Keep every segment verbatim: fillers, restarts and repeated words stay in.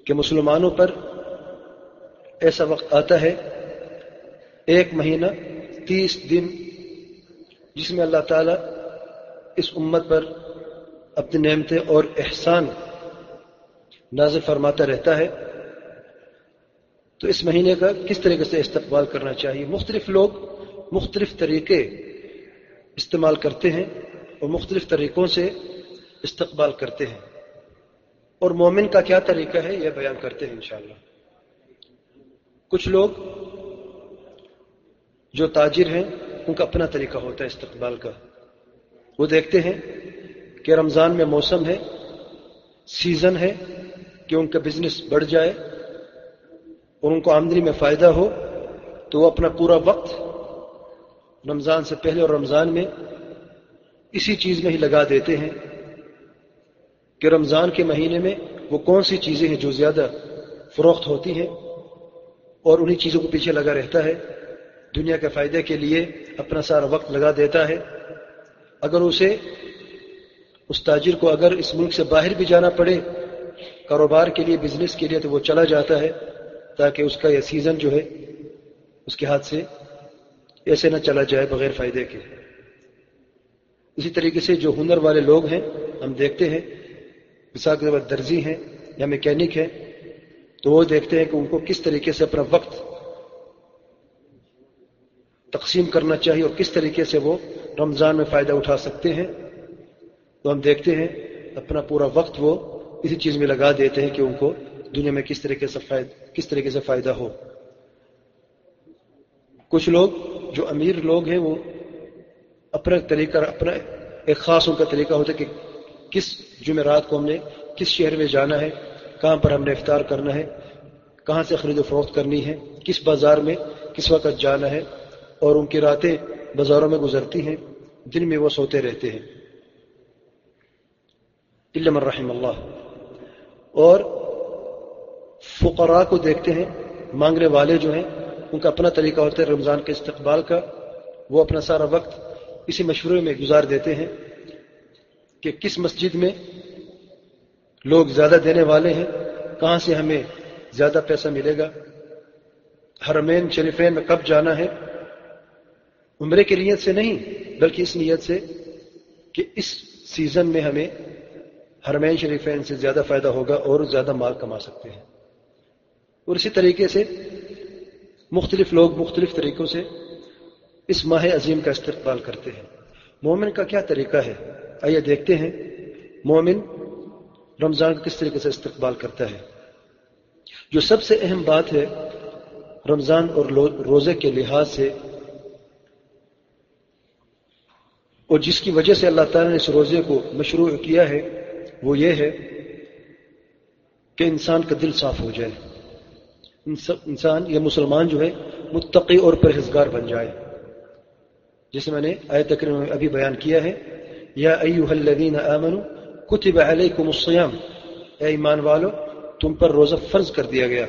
کہ مسلمانوں پر ایسا وقت آتا ہے، ایک مہینہ تیس دن، جس میں اللہ تعالیٰ اس امت پر اپنی نعمتیں اور احسان نازل فرماتا رہتا ہے. تو اس مہینے کا کس طریقے سے استقبال کرنا چاہیے؟ مختلف لوگ مختلف طریقے استعمال کرتے ہیں اور مختلف طریقوں سے استقبال کرتے ہیں، اور مومن کا کیا طریقہ ہے یہ بیان کرتے ہیں انشاءاللہ. کچھ لوگ جو تاجر ہیں ان کا اپنا طریقہ ہوتا ہے استقبال کا. وہ دیکھتے ہیں کہ رمضان میں موسم ہے، سیزن ہے کہ ان کا بزنس بڑھ جائے اور ان کو آمدنی میں فائدہ ہو، تو وہ اپنا پورا وقت رمضان سے پہلے اور رمضان میں اسی چیز میں ہی لگا دیتے ہیں کہ رمضان کے مہینے میں وہ کون سی چیزیں ہیں جو زیادہ فروخت ہوتی ہیں، اور انہی چیزوں کو پیچھے لگا رہتا ہے. دنیا کے فائدے کے لیے اپنا سارا وقت لگا دیتا ہے. اگر اسے اس تاجر کو اگر اس ملک سے باہر بھی جانا پڑے کاروبار کے لیے، بزنس کے لیے، تو وہ چلا جاتا ہے تاکہ اس کا یہ سیزن جو ہے اس کے ہاتھ سے ایسے نہ چلا جائے بغیر فائدے کے. اسی طریقے سے جو ہنر والے لوگ ہیں ہم دیکھتے ہیں، مثال کے طور پر درزی ہیں یا میکینک ہیں، تو وہ دیکھتے ہیں کہ ان کو کس طریقے سے اپنا وقت تقسیم کرنا چاہیے اور کس طریقے سے وہ رمضان میں فائدہ اٹھا سکتے ہیں. تو ہم دیکھتے ہیں اپنا پورا وقت وہ اسی چیز میں لگا دیتے ہیں کہ ان کو دنیا میں کس طریقے سے فائدہ کس طریقے سے فائدہ ہو. کچھ لوگ جو امیر لوگ ہیں وہ اپنا طریقہ، اپنا ایک خاص ان کا طریقہ ہوتا ہے کہ کس جمعرات کو ہم نے کس شہر میں جانا ہے، کہاں پر ہم نے افطار کرنا ہے، کہاں سے خرید و فروخت کرنی ہے، کس بازار میں کس وقت جانا ہے، اور ان کی راتیں بازاروں میں گزرتی ہیں، دن میں وہ سوتے رہتے ہیں الا من رحم اللہ. اور فقراء کو دیکھتے ہیں، مانگنے والے جو ہیں ان کا اپنا طریقہ ہوتا ہے رمضان کے استقبال کا. وہ اپنا سارا وقت اسی مشورے میں گزار دیتے ہیں کہ کس مسجد میں لوگ زیادہ دینے والے ہیں، کہاں سے ہمیں زیادہ پیسہ ملے گا، حرمین شریفین میں کب جانا ہے. عمرے کی نیت سے نہیں بلکہ اس نیت سے کہ اس سیزن میں ہمیں حرمین شریفین سے زیادہ فائدہ ہوگا اور زیادہ مال کما سکتے ہیں. اور اسی طریقے سے مختلف لوگ مختلف طریقوں سے اس ماہ عظیم کا استقبال کرتے ہیں. مومن کا کیا طریقہ ہے؟ آئیے دیکھتے ہیں مومن رمضان کا کس طریقے سے استقبال کرتا ہے. جو سب سے اہم بات ہے رمضان اور روزے کے لحاظ سے، اور جس کی وجہ سے اللہ تعالیٰ نے اس روزے کو مشروع کیا ہے، وہ یہ ہے کہ انسان کا دل صاف ہو جائے، انسان یا مسلمان جو ہے متقی اور پرہیزگار بن جائے. جسے میں نے آیت کریمہ میں ابھی بیان کیا ہے، یا ایھا الذین آمنوا کتب علیکم الصیام، اے ایمان والو تم پر روزہ فرض کر دیا گیا،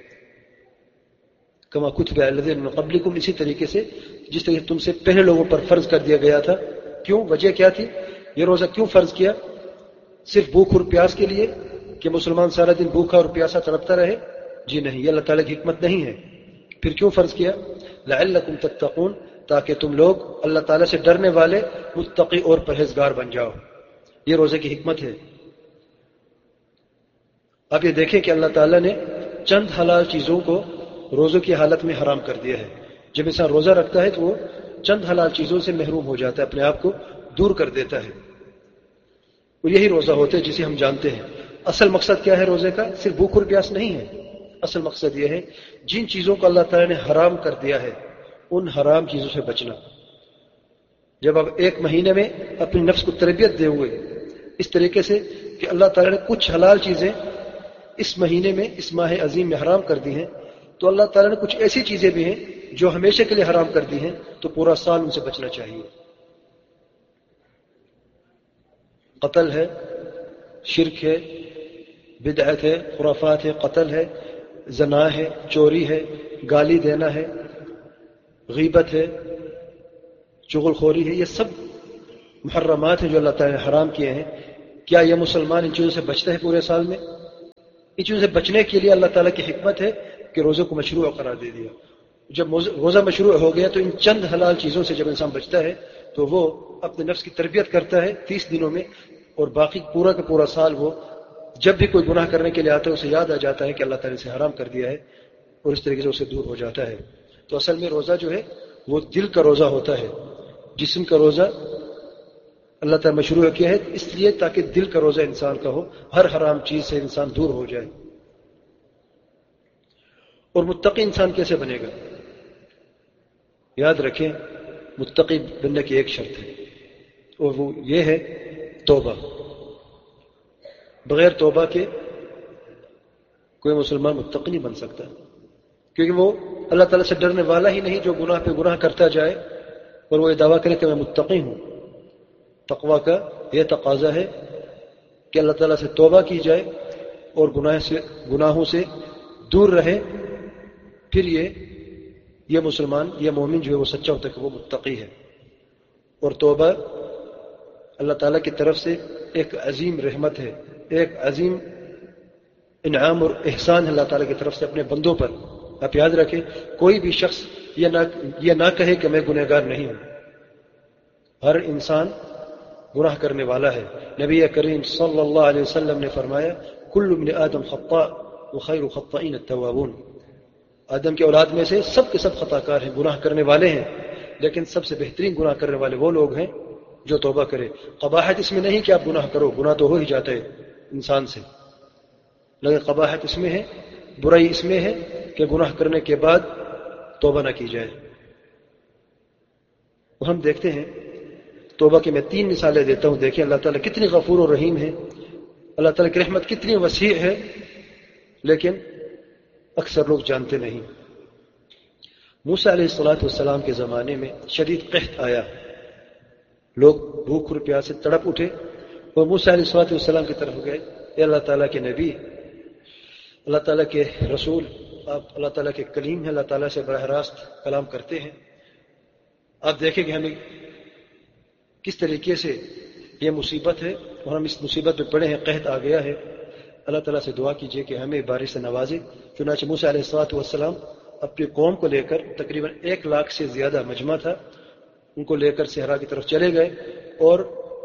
کما کتب علی الذین من قبلکم، اسی طریقے سے جس طرح تم سے پہلے لوگوں پر فرض کر دیا گیا تھا. کیوں؟ وجہ کیا تھی؟ یہ روزہ کیوں فرض کیا؟ صرف بھوک اور پیاس کے لیے کہ مسلمان سارا دن بھوکا اور پیاسا تڑپتا رہے؟ جی نہیں، یہ اللہ تعالیٰ کی حکمت نہیں ہے. پھر کیوں فرض کیا؟ لعلکم تتقون، تاکہ تم لوگ اللہ تعالیٰ سے ڈرنے والے متقی اور پرہیزگار بن جاؤ. یہ روزے کی حکمت ہے. آپ یہ دیکھیں کہ اللہ تعالیٰ نے چند حلال چیزوں کو روزوں کی حالت میں حرام کر دیا ہے. جب انسان روزہ رکھتا ہے تو وہ چند حلال چیزوں سے محروم ہو جاتا ہے، اپنے آپ کو دور کر دیتا ہے. اور یہی روزہ ہوتا ہے جسے ہم جانتے ہیں. اصل مقصد کیا ہے روزے کا؟ صرف بھوک اور پیاس نہیں ہے. اصل مقصد یہ ہے جن چیزوں کو اللہ تعالیٰ نے حرام کر دیا ہے ان حرام چیزوں سے بچنا. جب آپ ایک مہینے میں اپنی نفس کو تربیت دے ہوئے اس طریقے سے کہ اللہ تعالیٰ نے کچھ حلال چیزیں اس مہینے میں اس ماہ عظیم میں حرام کر دی ہیں، تو اللہ تعالیٰ نے کچھ ایسی چیزیں بھی ہیں جو ہمیشہ کے لیے حرام کر دی ہیں، تو پورا سال ان سے بچنا چاہیے. قتل ہے، شرک ہے، بدعت ہے، خرافات ہے، قتل ہے، زنا ہے، چوری ہے، گالی دینا ہے، غیبت ہے، چغل خوری ہے. یہ سب محرمات ہیں جو اللہ تعالیٰ نے حرام کیے ہیں. کیا یہ مسلمان ان چیزوں سے بچتا ہے پورے سال میں؟ ان چیزوں سے بچنے کے لیے اللہ تعالیٰ کی حکمت ہے کہ روزے کو مشروع قرار دے دیا. جب روزہ مشروع ہو گیا تو ان چند حلال چیزوں سے جب انسان بچتا ہے تو وہ اپنے نفس کی تربیت کرتا ہے تیس دنوں میں، اور باقی پورا کا پورا سال وہ جب بھی کوئی گناہ کرنے کے لیے آتا ہے اسے یاد آ جاتا ہے کہ اللہ تعالیٰ نے اسے حرام کر دیا ہے، اور اس طریقے سے اسے دور ہو جاتا ہے. تو اصل میں روزہ جو ہے وہ دل کا روزہ ہوتا ہے. جسم کا روزہ اللہ تعالیٰ مشروع کیا ہے اس لیے تاکہ دل کا روزہ انسان کا ہو، ہر حرام چیز سے انسان دور ہو جائے. اور متقی انسان کیسے بنے گا؟ یاد رکھیں متقی بننے کی ایک شرط ہے، اور وہ یہ ہے توبہ. بغیر توبہ کے کوئی مسلمان متقی نہیں بن سکتا، کیونکہ وہ اللہ تعالیٰ سے ڈرنے والا ہی نہیں جو گناہ پہ گناہ کرتا جائے اور وہ یہ دعویٰ کرے کہ میں متقی ہوں. تقویٰ کا یہ تقاضا ہے کہ اللہ تعالیٰ سے توبہ کی جائے اور گناہ سے گناہوں سے دور رہے، پھر یہ یہ مسلمان یہ مومن جو ہے وہ سچا ہوتا ہے کہ وہ متقی ہے. اور توبہ اللہ تعالیٰ کی طرف سے ایک عظیم رحمت ہے، ایک عظیم انعام اور احسان ہے اللہ تعالیٰ کی طرف سے اپنے بندوں پر. آپ یاد رکھیں کوئی بھی شخص یہ نہ یہ نہ کہے کہ میں گنہگار نہیں ہوں. ہر انسان گناہ کرنے والا ہے. نبی کریم صلی اللہ علیہ وسلم نے فرمایا کل ابن آدم خطاء وخیر الخطائین التوابون. آدم کے اولاد میں سے سب کے سب خطا کار ہیں، گناہ کرنے والے ہیں، لیکن سب سے بہترین گناہ کرنے والے وہ لوگ ہیں جو توبہ کرے. قباحت اس میں نہیں کہ آپ گناہ کرو، گناہ تو ہو ہی جاتا ہے انسان سے، لیکن قباحت اس میں ہے، برائی اس میں ہے کہ گناہ کرنے کے بعد توبہ نہ کی جائے. اور ہم دیکھتے ہیں توبہ کی میں تین مثالیں دیتا ہوں. دیکھیں اللہ تعالیٰ کتنی غفور و رحیم ہے، اللہ تعالیٰ کی رحمت کتنی وسیع ہے، لیکن اکثر لوگ جانتے نہیں. موسیٰ علیہ الصلوۃ والسلام کے زمانے میں شدید قحط آیا، لوگ بھوک اور پیاس سے تڑپ اٹھے اور موسیٰ علیہ الصلوۃ والسلام کی طرف گئے. اے اللہ تعالیٰ کے نبی، اللہ تعالیٰ کے رسول، آپ اللہ تعالیٰ کے کلیم ہیں، اللہ تعالیٰ سے براہ راست کلام کرتے ہیں. آپ دیکھیں کہ ہمیں کس طریقے سے یہ مصیبت ہے اور ہم اس مصیبت میں پڑے ہیں، قحط آ گیا ہے. اللہ تعالیٰ سے دعا کیجیے کہ ہمیں بارش سے نوازے. چنانچہ موسیٰ علیہ الصلوۃ والسلام اپنی قوم کو لے کر، تقریباً ایک لاکھ سے زیادہ مجمع تھا، ان کو لے کر صحرا کی طرف چلے گئے. اور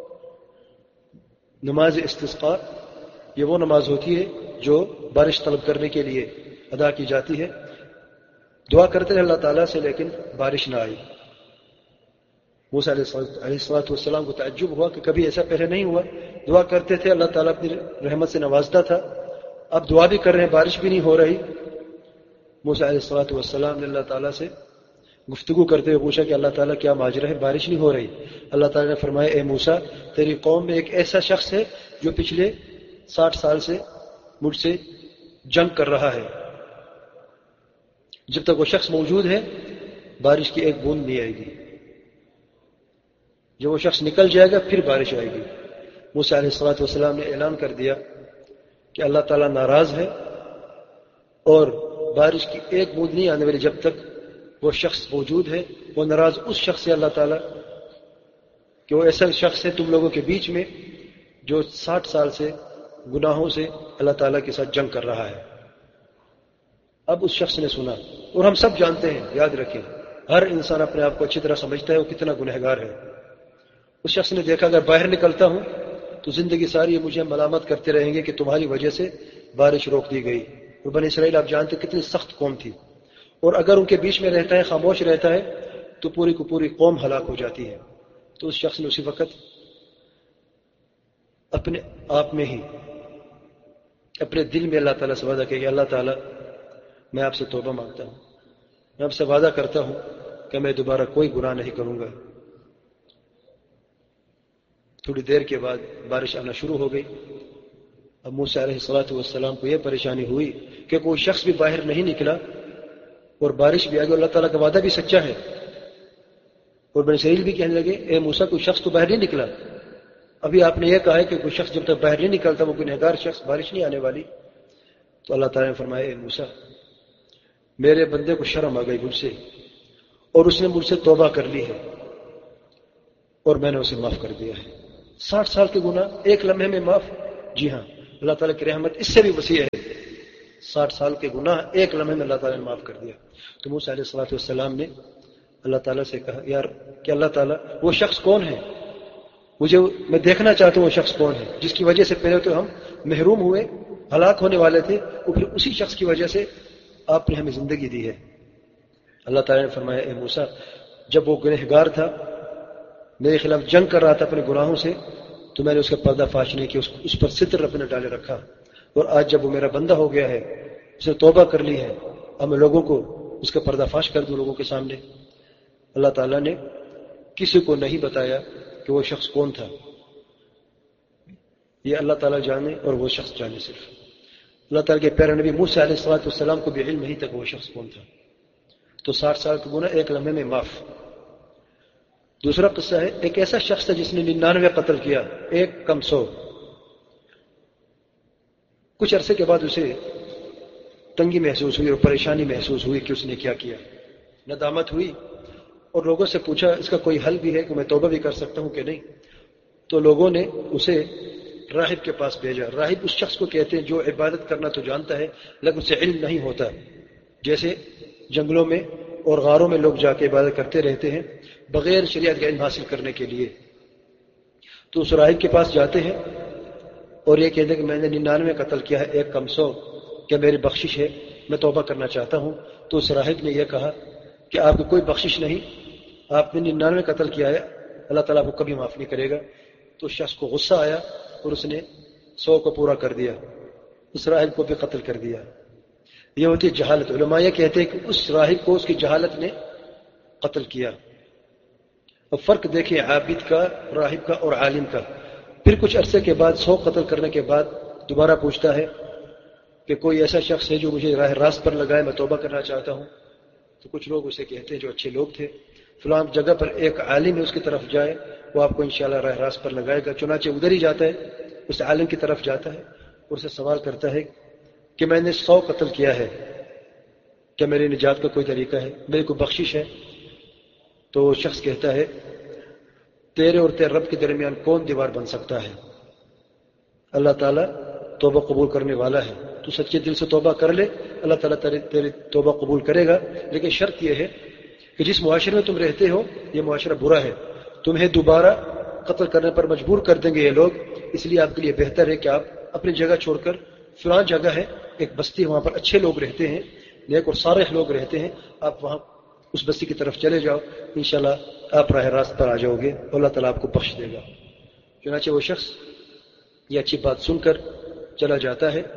نماز استسقاء یہ وہ نماز ہوتی ہے جو بارش طلب کرنے کے لیے ادا کی جاتی ہے. دعا کرتے رہے اللہ تعالیٰ سے، لیکن بارش نہ آئی. موسیٰ علیہ الصلوۃ والسلام کو تعجب ہوا کہ کبھی ایسا پہلے نہیں ہوا. دعا کرتے تھے، اللہ تعالیٰ اپنی رحمت سے نوازتا تھا. اب دعا بھی کر رہے ہیں، بارش بھی نہیں ہو رہی. موسیٰ علیہ الصلوۃ والسلام نے اللہ تعالیٰ سے گفتگو کرتے ہوئے پوچھا کہ اللہ تعالیٰ کیا ماجرا ہے، بارش نہیں ہو رہی. اللہ تعالیٰ نے فرمایا اے موسیٰ، تیری قوم میں ایک ایسا شخص ہے جو پچھلے ساٹھ سال سے مجھ سے جنگ کر رہا ہے. جب تک وہ شخص موجود ہے بارش کی ایک بوند نہیں آئے گی. جب وہ شخص نکل جائے گا پھر بارش آئے گی. موسیٰ علیہ الصلوۃ والسلام نے اعلان کر دیا کہ اللہ تعالیٰ ناراض ہے اور بارش کی ایک بوند نہیں آنے والی جب تک وہ شخص موجود ہے. وہ ناراض اس شخص سے اللہ تعالیٰ کہ وہ ایسا شخص ہے تم لوگوں کے بیچ میں جو ساٹھ سال سے گناہوں سے اللہ تعالیٰ کے ساتھ جنگ کر رہا ہے. اب اس شخص نے سنا، اور ہم سب جانتے ہیں، یاد رکھیں ہر انسان اپنے آپ کو اچھی طرح سمجھتا ہے وہ کتنا گنہگار ہے. اس شخص نے دیکھا اگر باہر نکلتا ہوں تو زندگی ساری یہ مجھے ملامت کرتے رہیں گے کہ تمہاری وجہ سے بارش روک دی گئی. اور بنی اسرائیل آپ جانتے کتنی سخت قوم تھی، اور اگر ان کے بیچ میں رہتا ہے، خاموش رہتا ہے، تو پوری کو پوری قوم ہلاک ہو جاتی ہے. تو اس شخص نے اسی وقت اپنے آپ میں ہی اپنے دل میں اللہ تعالیٰ سے وعدہ کیا کہ اللہ تعالیٰ میں آپ سے توبہ مانگتا ہوں، میں آپ سے وعدہ کرتا ہوں کہ میں دوبارہ کوئی گناہ نہیں کروں گا. تھوڑی دیر کے بعد بارش آنا شروع ہو گئی. اب موسیٰ علیہ الصلوۃ والسلام کو یہ پریشانی ہوئی کہ کوئی شخص بھی باہر نہیں نکلا اور بارش بھی آ گئی. اللہ تعالیٰ کا وعدہ بھی سچا ہے. اور بنی اسرائیل بھی کہنے لگے اے موسیٰ کوئی شخص تو باہر نہیں نکلا، ابھی آپ نے یہ کہا ہے کہ کوئی شخص جب تک باہر نہیں نکلتا وہ گنہگار شخص، بارش نہیں آنے والی. تو اللہ تعالیٰ نے فرمایا اے موسیٰ میرے بندے کو شرم آ گئی مجھ سے، اور اس نے مجھ سے توبہ کر لی ہے اور میں نے اسے معاف کر دیا ہے. ساٹھ سال کے گناہ ایک لمحے میں معاف. جی ہاں، اللہ تعالیٰ کی رحمت اس سے بھی وسیع ہے. ساٹھ سال کے گناہ ایک لمحے میں اللہ تعالیٰ نے معاف کر دیا. تو موسیٰ علیہ الصلوۃ والسلام نے اللہ تعالیٰ سے کہا یار کہ اللہ تعالیٰ وہ شخص کون ہے, مجھے میں دیکھنا چاہتا ہوں وہ شخص کون ہے جس کی وجہ سے پہلے تو ہم محروم ہوئے, ہلاک ہونے والے تھے, اور پھر اسی شخص کی وجہ سے آپ نے ہمیں زندگی دی ہے. اللہ تعالیٰ نے فرمایا اے موسیٰ, جب وہ گنہگار تھا, میرے خلاف جنگ کر رہا تھا اپنے گناہوں سے, تو میں نے اس کا پردہ فاش نہیں کیا, اس پر ستر رب نے ڈالے رکھا. اور آج جب وہ میرا بندہ ہو گیا ہے, اس نے توبہ کر لی ہے, اب میں لوگوں کو اس کا پردہ فاش کر دوں لوگوں کے سامنے. اللہ تعالیٰ نے کسی کو نہیں بتایا کہ وہ شخص کون تھا, یہ اللہ تعالیٰ جانے اور وہ شخص جانے. صرف اللہ تعالیٰ کے پیارے نبی موسیٰ علیہ الصلوۃ والسلام کو بھی علم نہیں تھا کہ وہ شخص کون تھا. تو ساٹھ سال کا گناہ ایک لمحے میں معاف. دوسرا قصہ ہے, ایک ایسا شخص تھا جس نے ننانوے قتل کیا, ایک کم سو. کچھ عرصے کے بعد اسے تنگی محسوس ہوئی اور پریشانی محسوس ہوئی کہ اس نے کیا کیا. ندامت ہوئی اور لوگوں سے پوچھا اس کا کوئی حل بھی ہے کہ میں توبہ بھی کر سکتا ہوں کہ نہیں. تو لوگوں نے اسے راہب کے پاس بھیجا. راہب اس شخص کو کہتے ہیں جو عبادت کرنا تو جانتا ہے لیکن اسے علم نہیں ہوتا, جیسے جنگلوں میں اور غاروں میں لوگ جا کے عبادت کرتے رہتے ہیں بغیر شریعت کا علم حاصل کرنے کے لیے. تو اس راہب کے پاس جاتے ہیں اور یہ کہتے ہیں کہ میں نے ننانوے قتل کیا ہے, ایک کم سو, کیا میری بخشش ہے, میں توبہ کرنا چاہتا ہوں. تو اس راہب نے یہ کہا کہ آپ کو کوئی بخشش نہیں, آپ نے ننانوے قتل کیا ہے, اللہ تعالیٰ آپ کو کبھی معاف نہیں کرے گا. تو اس شخص کو غصہ آیا اور اس نے سو کو پورا کر دیا, اس راہب کو بھی قتل کر دیا. یہ ہوتی ہے جہالت. علماء یہ کہتے ہیں کہ اس راہب کو اس کی جہالت نے قتل کیا. اب فرق دیکھیں عابد کا, راہب کا اور عالم کا. پھر کچھ عرصے کے بعد سو قتل کرنے کے بعد دوبارہ پوچھتا ہے کہ کوئی ایسا شخص ہے جو مجھے راہ راست پر لگائے, میں توبہ کرنا چاہتا ہوں. تو کچھ لوگ اسے کہتے ہیں جو اچھے لوگ تھے, فلاں جگہ پر ایک عالم ہے, اس کی طرف جائے, وہ آپ کو انشاءاللہ راہ راست پر لگائے گا. چنانچہ ادھر ہی جاتا ہے, اس عالم کی طرف جاتا ہے اور اسے سوال کرتا ہے کہ میں نے سو قتل کیا ہے, کیا میری نجات کا کوئی طریقہ ہے, میری کوئی بخشش ہے؟ تو وہ شخص کہتا ہے تیرے اور تیرے رب کے درمیان کون دیوار بن سکتا ہے؟ اللہ تعالیٰ توبہ قبول کرنے والا ہے, تو سچے دل سے توبہ کر لے, اللہ تعالیٰ تیری توبہ قبول کرے گا. لیکن شرط یہ ہے کہ جس معاشرے میں تم رہتے ہو یہ معاشرہ برا ہے, تمہیں دوبارہ قتل کرنے پر مجبور کر دیں گے یہ لوگ, اس لیے آپ کے لیے بہتر ہے کہ آپ اپنی جگہ چھوڑ کر, فلاں جگہ ہے ایک بستی, وہاں پر اچھے لوگ رہتے ہیں, نیک اور صالح لوگ رہتے ہیں, آپ وہاں اس بستی کی طرف چلے جاؤ, انشاءاللہ آپ راہ راست پر آ جاؤ گے, اللہ تعالیٰ آپ کو بخش دے گا. چنانچہ وہ شخص یہ اچھی بات سن کر چلا جاتا ہے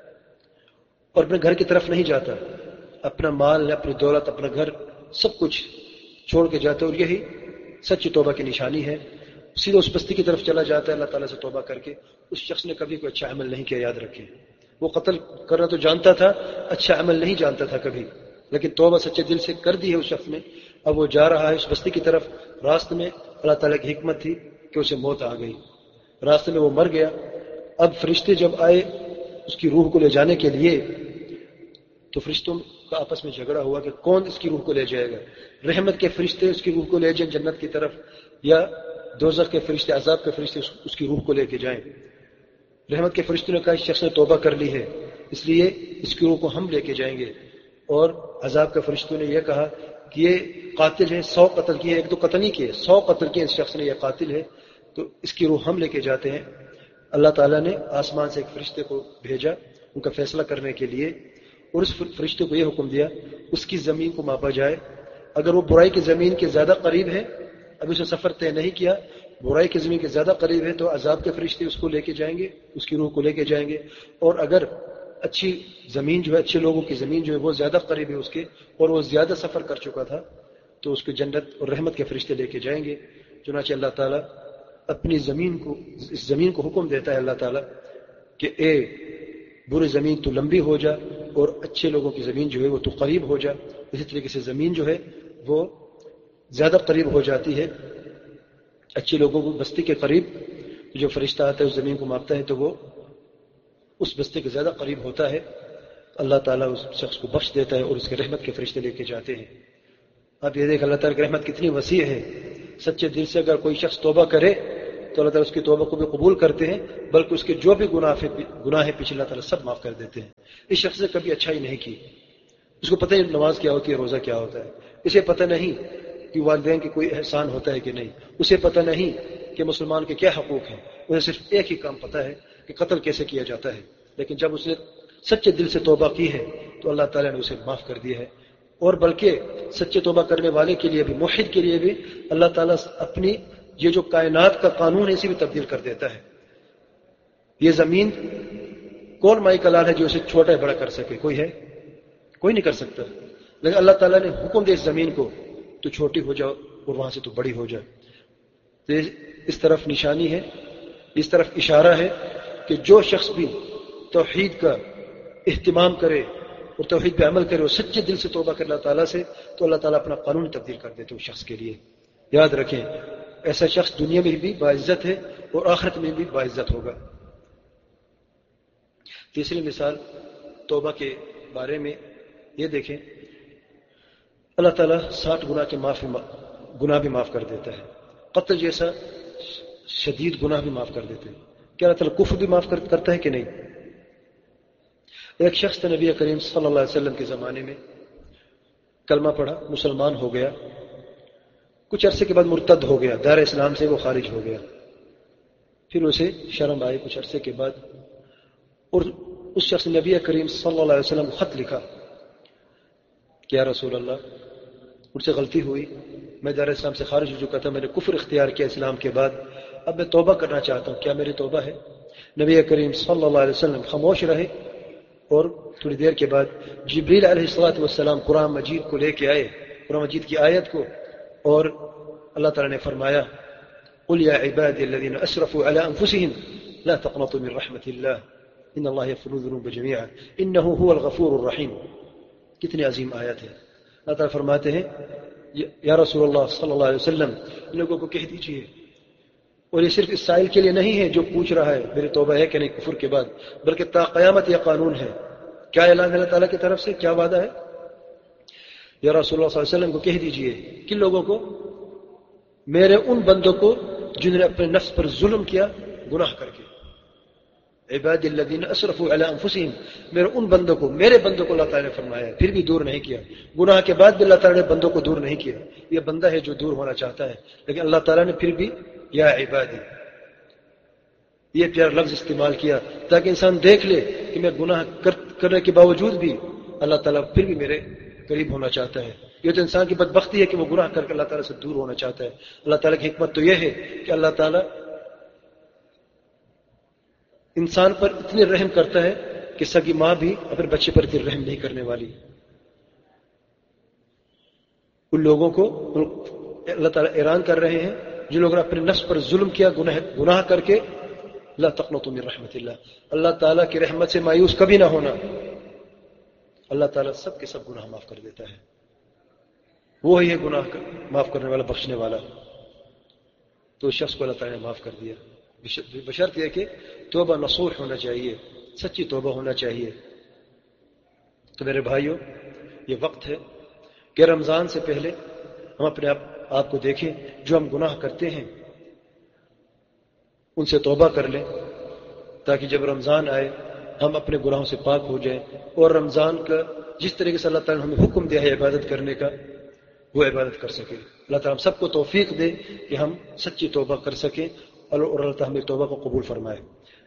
اور اپنے گھر کی طرف نہیں جاتا, اپنا مال, اپنی دولت, اپنا گھر, سب کچھ چھوڑ کے جاتا ہے. اور یہی سچی توبہ کی نشانی ہے. سیدھا اس بستی کی طرف چلا جاتا ہے اللہ تعالیٰ سے توبہ کر کے. اس شخص نے کبھی کوئی اچھا عمل نہیں کیا, یاد رکھیں. وہ قتل کرنا تو جانتا تھا, اچھا عمل نہیں جانتا تھا کبھی, لیکن توبہ سچے دل سے کر دی ہے اس شخص نے. اب وہ جا رہا ہے اس بستی کی طرف, راستے میں اللہ تعالیٰ کی حکمت تھی کہ اسے موت آ گئی, راستے میں وہ مر گیا. اب فرشتے جب آئے اس کی روح کو لے جانے کے لیے, تو فرشتوں کا آپس میں جھگڑا ہوا کہ کون اس کی روح کو لے جائے گا. رحمت کے فرشتے اس کی روح کو لے جائیں جنت کی طرف, یا دوزخ کے فرشتے, عذاب کے فرشتے اس کی روح کو لے کے جائیں. رحمت کے فرشتوں نے کہا اس شخص نے توبہ کر لی ہے, اس لیے اس کی روح کو ہم لے کے جائیں گے. اور عذاب کے فرشتوں نے یہ کہا کہ یہ قاتل ہے, سو قتل کیے, ایک دو قتل نہیں کیے, سو قتل کیے اس شخص نے, یہ قاتل ہے, تو اس کی روح ہم لے کے جاتے ہیں. اللہ تعالیٰ نے آسمان سے ایک فرشتے کو بھیجا ان کا فیصلہ کرنے کے لیے, اور اس فرشتے کو یہ حکم دیا اس کی زمین کو ماپا جائے. اگر وہ برائی کی زمین کے زیادہ قریب ہے, ابھی اسے سفر طے نہیں کیا, برائی کی زمین کے زیادہ قریب ہے, تو عذاب کے فرشتے اس کو لے کے جائیں گے, اس کی روح کو لے کے جائیں گے. اور اگر اچھی زمین جو ہے, اچھے لوگوں کی زمین جو ہے وہ زیادہ قریب ہے اس کے, اور وہ زیادہ سفر کر چکا تھا, تو اس کو جنت اور رحمت کے فرشتے لے کے جائیں گے. چنانچہ اللہ تعالیٰ اپنی زمین کو, اس زمین کو حکم دیتا ہے اللہ تعالیٰ کہ اے بری زمین تو لمبی ہو جا, اور اچھے لوگوں کی زمین جو ہے وہ تو قریب ہو جا. اسی طریقے سے زمین جو ہے وہ زیادہ قریب ہو جاتی ہے اچھے لوگوں کو بستی کے قریب. جو فرشتہ آتا ہے اس زمین کو ماپتا ہے تو وہ اس بستی کے زیادہ قریب ہوتا ہے. اللہ تعالیٰ اس شخص کو بخش دیتا ہے اور اس کے رحمت کے فرشتے لے کے جاتے ہیں. اب یہ دیکھ اللہ تعالیٰ کی رحمت کتنی وسیع ہے. سچے دل سے اگر کوئی شخص توبہ کرے تو اللہ تعالیٰ اس کی توبہ کو بھی قبول کرتے ہیں، بلکہ اس کے جو بھی گناہ گناہ پیچھے اللہ تعالیٰ سب معاف کر دیتے ہیں۔ اس شخص نے کبھی اچھائی نہیں کی، اس کو پتہ ہی نماز کیا ہوتی ہے، روزہ کیا ہوتا ہے، اسے پتہ نہیں کہ والدین کی کوئی احسان ہوتا ہے کہ نہیں، اسے پتہ نہیں کہ مسلمان کے کیا حقوق ہیں، اسے صرف ایک ہی کام پتہ ہے کہ قتل کیسے کیا جاتا ہے۔ لیکن جب اس نے سچے دل سے توبہ کی ہے تو اللہ تعالیٰ نے اسے معاف کر دیا ہے، اور بلکہ سچے توبہ کرنے والے کے لیے بھی، موحد کے لیے بھی اللہ تعالیٰ اپنی یہ جو کائنات کا قانون ہے اسے بھی تبدیل کر دیتا ہے۔ یہ زمین کون مائی کلال ہے جو اسے چھوٹا ہے بڑا کر سکے؟ کوئی ہے؟ کوئی نہیں کر سکتا، لیکن اللہ تعالیٰ نے حکم دے اس زمین کو تو چھوٹی ہو جاؤ اور وہاں سے تو بڑی ہو جائے۔ تو اس طرف نشانی ہے، اس طرف اشارہ ہے کہ جو شخص بھی توحید کا اہتمام کرے اور توحید پہ عمل کرے اور سچے دل سے توبہ کرے اللہ تعالیٰ سے، تو اللہ تعالیٰ اپنا قانون تبدیل کر دیتے اس شخص کے لیے۔ یاد رکھیں، ایسا شخص دنیا میں بھی باعزت ہے اور آخرت میں بھی باعزت ہوگا۔ تیسری مثال توبہ کے بارے میں یہ دیکھیں، اللہ تعالیٰ ساٹھ گناہ کے معافی گناہ بھی معاف کر دیتا ہے، قتل جیسا شدید گناہ بھی معاف کر دیتے ہیں۔ کیا اللہ تعالیٰ کفر بھی معاف کرتا ہے کہ نہیں؟ ایک شخص نبی کریم صلی اللہ علیہ وسلم کے زمانے میں کلمہ پڑھا، مسلمان ہو گیا، کچھ عرصے کے بعد مرتد ہو گیا، دار اسلام سے وہ خارج ہو گیا، پھر اسے شرم آئی کچھ عرصے کے بعد، اور اس شخص نے نبی کریم صلی اللہ علیہ وسلم کو خط لکھا کہ یا رسول اللہ، مجھ سے غلطی ہوئی، میں دار اسلام سے خارج ہو چکا تھا، میں نے کفر اختیار کیا اسلام کے بعد، اب میں توبہ کرنا چاہتا ہوں، کیا میری توبہ ہے؟ نبی کریم صلی اللہ علیہ وسلم خاموش رہے، اور تھوڑی دیر کے بعد جبریل علیہ الصلوۃ والسلام قرآن مجید کو لے کے آئے، قرآن مجید کی آیت کو، اور اللہ تعالیٰ نے فرمایا قل یا عبادی الذین اسرفوا علی انفسهم لا تقنطوا من رحمت اللہ ان اللہ یغفر الذنوب جميعا انہ هو الغفور الرحیم۔ کتنی عظیم آیت ہے۔ اللہ تعالیٰ فرماتے ہیں یا رسول اللہ صلی اللہ علیہ وسلم، ان لوگوں کو کہہ دیجئے، اور یہ صرف اس سائل کے لیے نہیں ہے جو پوچھ رہا ہے میری توبہ ہے کہ نہیں کفر کے بعد، بلکہ تا قیامت یہ قانون ہے۔ کیا اعلان ہے اللہ تعالیٰ کی طرف سے؟ کیا وعدہ ہے؟ یا رسول اللہ صلی اللہ علیہ وسلم کو کہہ دیجئے، کن لوگوں کو؟ میرے ان بندوں کو جنہوں نے اپنے نفس پر ظلم کیا گناہ کر کے، عباد الذین اسرفوا علی انفسهم، میرے ان بندوں کو، میرے بندوں کو اللہ تعالیٰ نے فرمایا ہے، پھر بھی دور نہیں کیا، گناہ کے بعد بھی اللہ تعالیٰ نے بندوں کو دور نہیں کیا۔ یہ بندہ ہے جو دور ہونا چاہتا ہے، لیکن اللہ تعالیٰ نے پھر بھی یا عبادی یہ پیارا لفظ استعمال کیا تاکہ انسان دیکھ لے کہ میں گناہ کرنے کے باوجود بھی اللہ تعالیٰ پھر بھی میرے قریب ہونا چاہتا ہے۔ یہ تو انسان کی بدبختی ہے کہ وہ گناہ کر کے اللہ تعالیٰ سے دور ہونا چاہتا ہے۔ اللہ تعالیٰ کی حکمت تو یہ ہے کہ اللہ تعالیٰ انسان پر اتنی رحم کرتا ہے کہ سگی ماں بھی اپنے بچے پر اتنی رحم نہیں کرنے والی۔ ان لوگوں کو اللہ تعالیٰ اعلان کر رہے ہیں جن لوگوں نے اپنے نفس پر ظلم کیا گناہ گناہ کر کے، لا تقنطوا من رحمت اللہ، اللہ تعالیٰ کی رحمت سے مایوس کبھی نہ ہونا۔ اللہ تعالیٰ سب کے سب گناہ معاف کر دیتا ہے، وہی ہے گناہ معاف کرنے والا، بخشنے والا۔ تو اس شخص کو اللہ تعالیٰ نے معاف کر دیا، بشرط یہ کہ توبہ نصوح ہونا چاہیے، سچی توبہ ہونا چاہیے۔ تو میرے بھائیوں، یہ وقت ہے کہ رمضان سے پہلے ہم اپنے آپ آپ کو دیکھیں، جو ہم گناہ کرتے ہیں ان سے توبہ کر لیں، تاکہ جب رمضان آئے ہم اپنے گناہوں سے پاک ہو جائیں، اور رمضان کا جس طریقے سے اللہ تعالیٰ نے ہمیں حکم دیا ہے عبادت کرنے کا، وہ عبادت کر سکیں۔ اللہ تعالیٰ ہم سب کو توفیق دے کہ ہم سچی توبہ کر سکیں، اور اللہ تعالیٰ ہمیں توبہ کو قبول فرمائے۔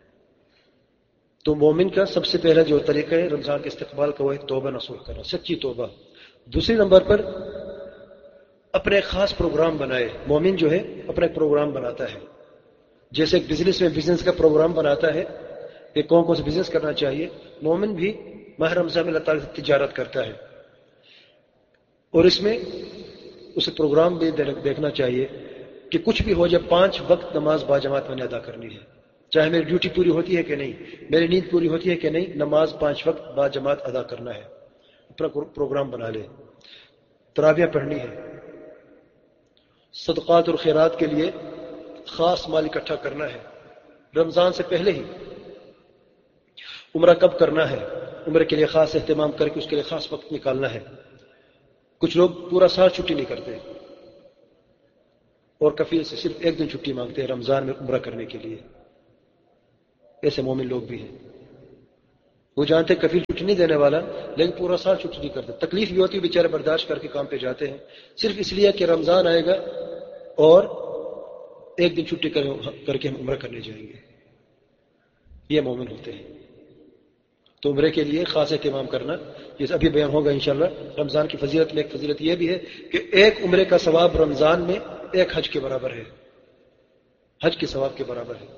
تو مومن کا سب سے پہلا جو طریقہ ہے رمضان کے استقبال کا، وہ ہے توبہ نصوح کرنا، سچی توبہ۔ دوسری نمبر پر اپنے ایک خاص پروگرام بنائے۔ مومن جو ہے اپنا ایک پروگرام بناتا ہے، جیسے ایک بزنس میں بزنس کا پروگرام بناتا ہے کہ کون کون سے بزنس کرنا چاہیے، مومن بھی ماہ رمضان میں اللہ تعالیٰ سے تجارت کرتا ہے، اور اس میں اسے پروگرام بھی دیکھنا چاہیے کہ کچھ بھی ہو جائے پانچ وقت نماز باجماعت میں نے ادا کرنی ہے، چاہے میری ڈیوٹی پوری ہوتی ہے کہ نہیں، میری نیند پوری ہوتی ہے کہ نہیں، نماز پانچ وقت باجماعت ادا کرنا ہے۔ اپنا پروگرام بنا لے۔ تراویح پڑھنی ہے، صدقات اور خیرات کے لیے خاص مال اکٹھا کرنا ہے رمضان سے پہلے ہی۔ عمرہ کب کرنا ہے، عمرے کے لیے خاص اہتمام کر کے اس کے لیے خاص وقت نکالنا ہے۔ کچھ لوگ پورا سال چھٹی نہیں کرتے، اور کفیل سے صرف ایک دن چھٹی مانگتے ہیں رمضان میں عمرہ کرنے کے لیے. ایسے مومن لوگ بھی ہیں. وہ جانتے ہیں کفیل چھٹی نہیں دینے والا، لیکن پورا سال چھٹی نہیں کرتے. تکلیف بھی ہوتی ہے، بیچارے برداشت کر کے کام پہ جاتے ہیں صرف اس لیے کہ رمضان آئے گا اور ایک دن چھٹی کر کے ہم عمرہ کرنے جائیں گے. یہ مومن ہوتے ہیں. تو عمرے کے لیے خاص اہتمام کرنا، جیسے ابھی بیان ہوگا انشاءاللہ. رمضان کی فضیلت میں ایک فضیلت یہ بھی ہے کہ ایک عمرے کا ثواب رمضان میں ایک حج کے برابر ہے، حج کے ثواب کے برابر ہے.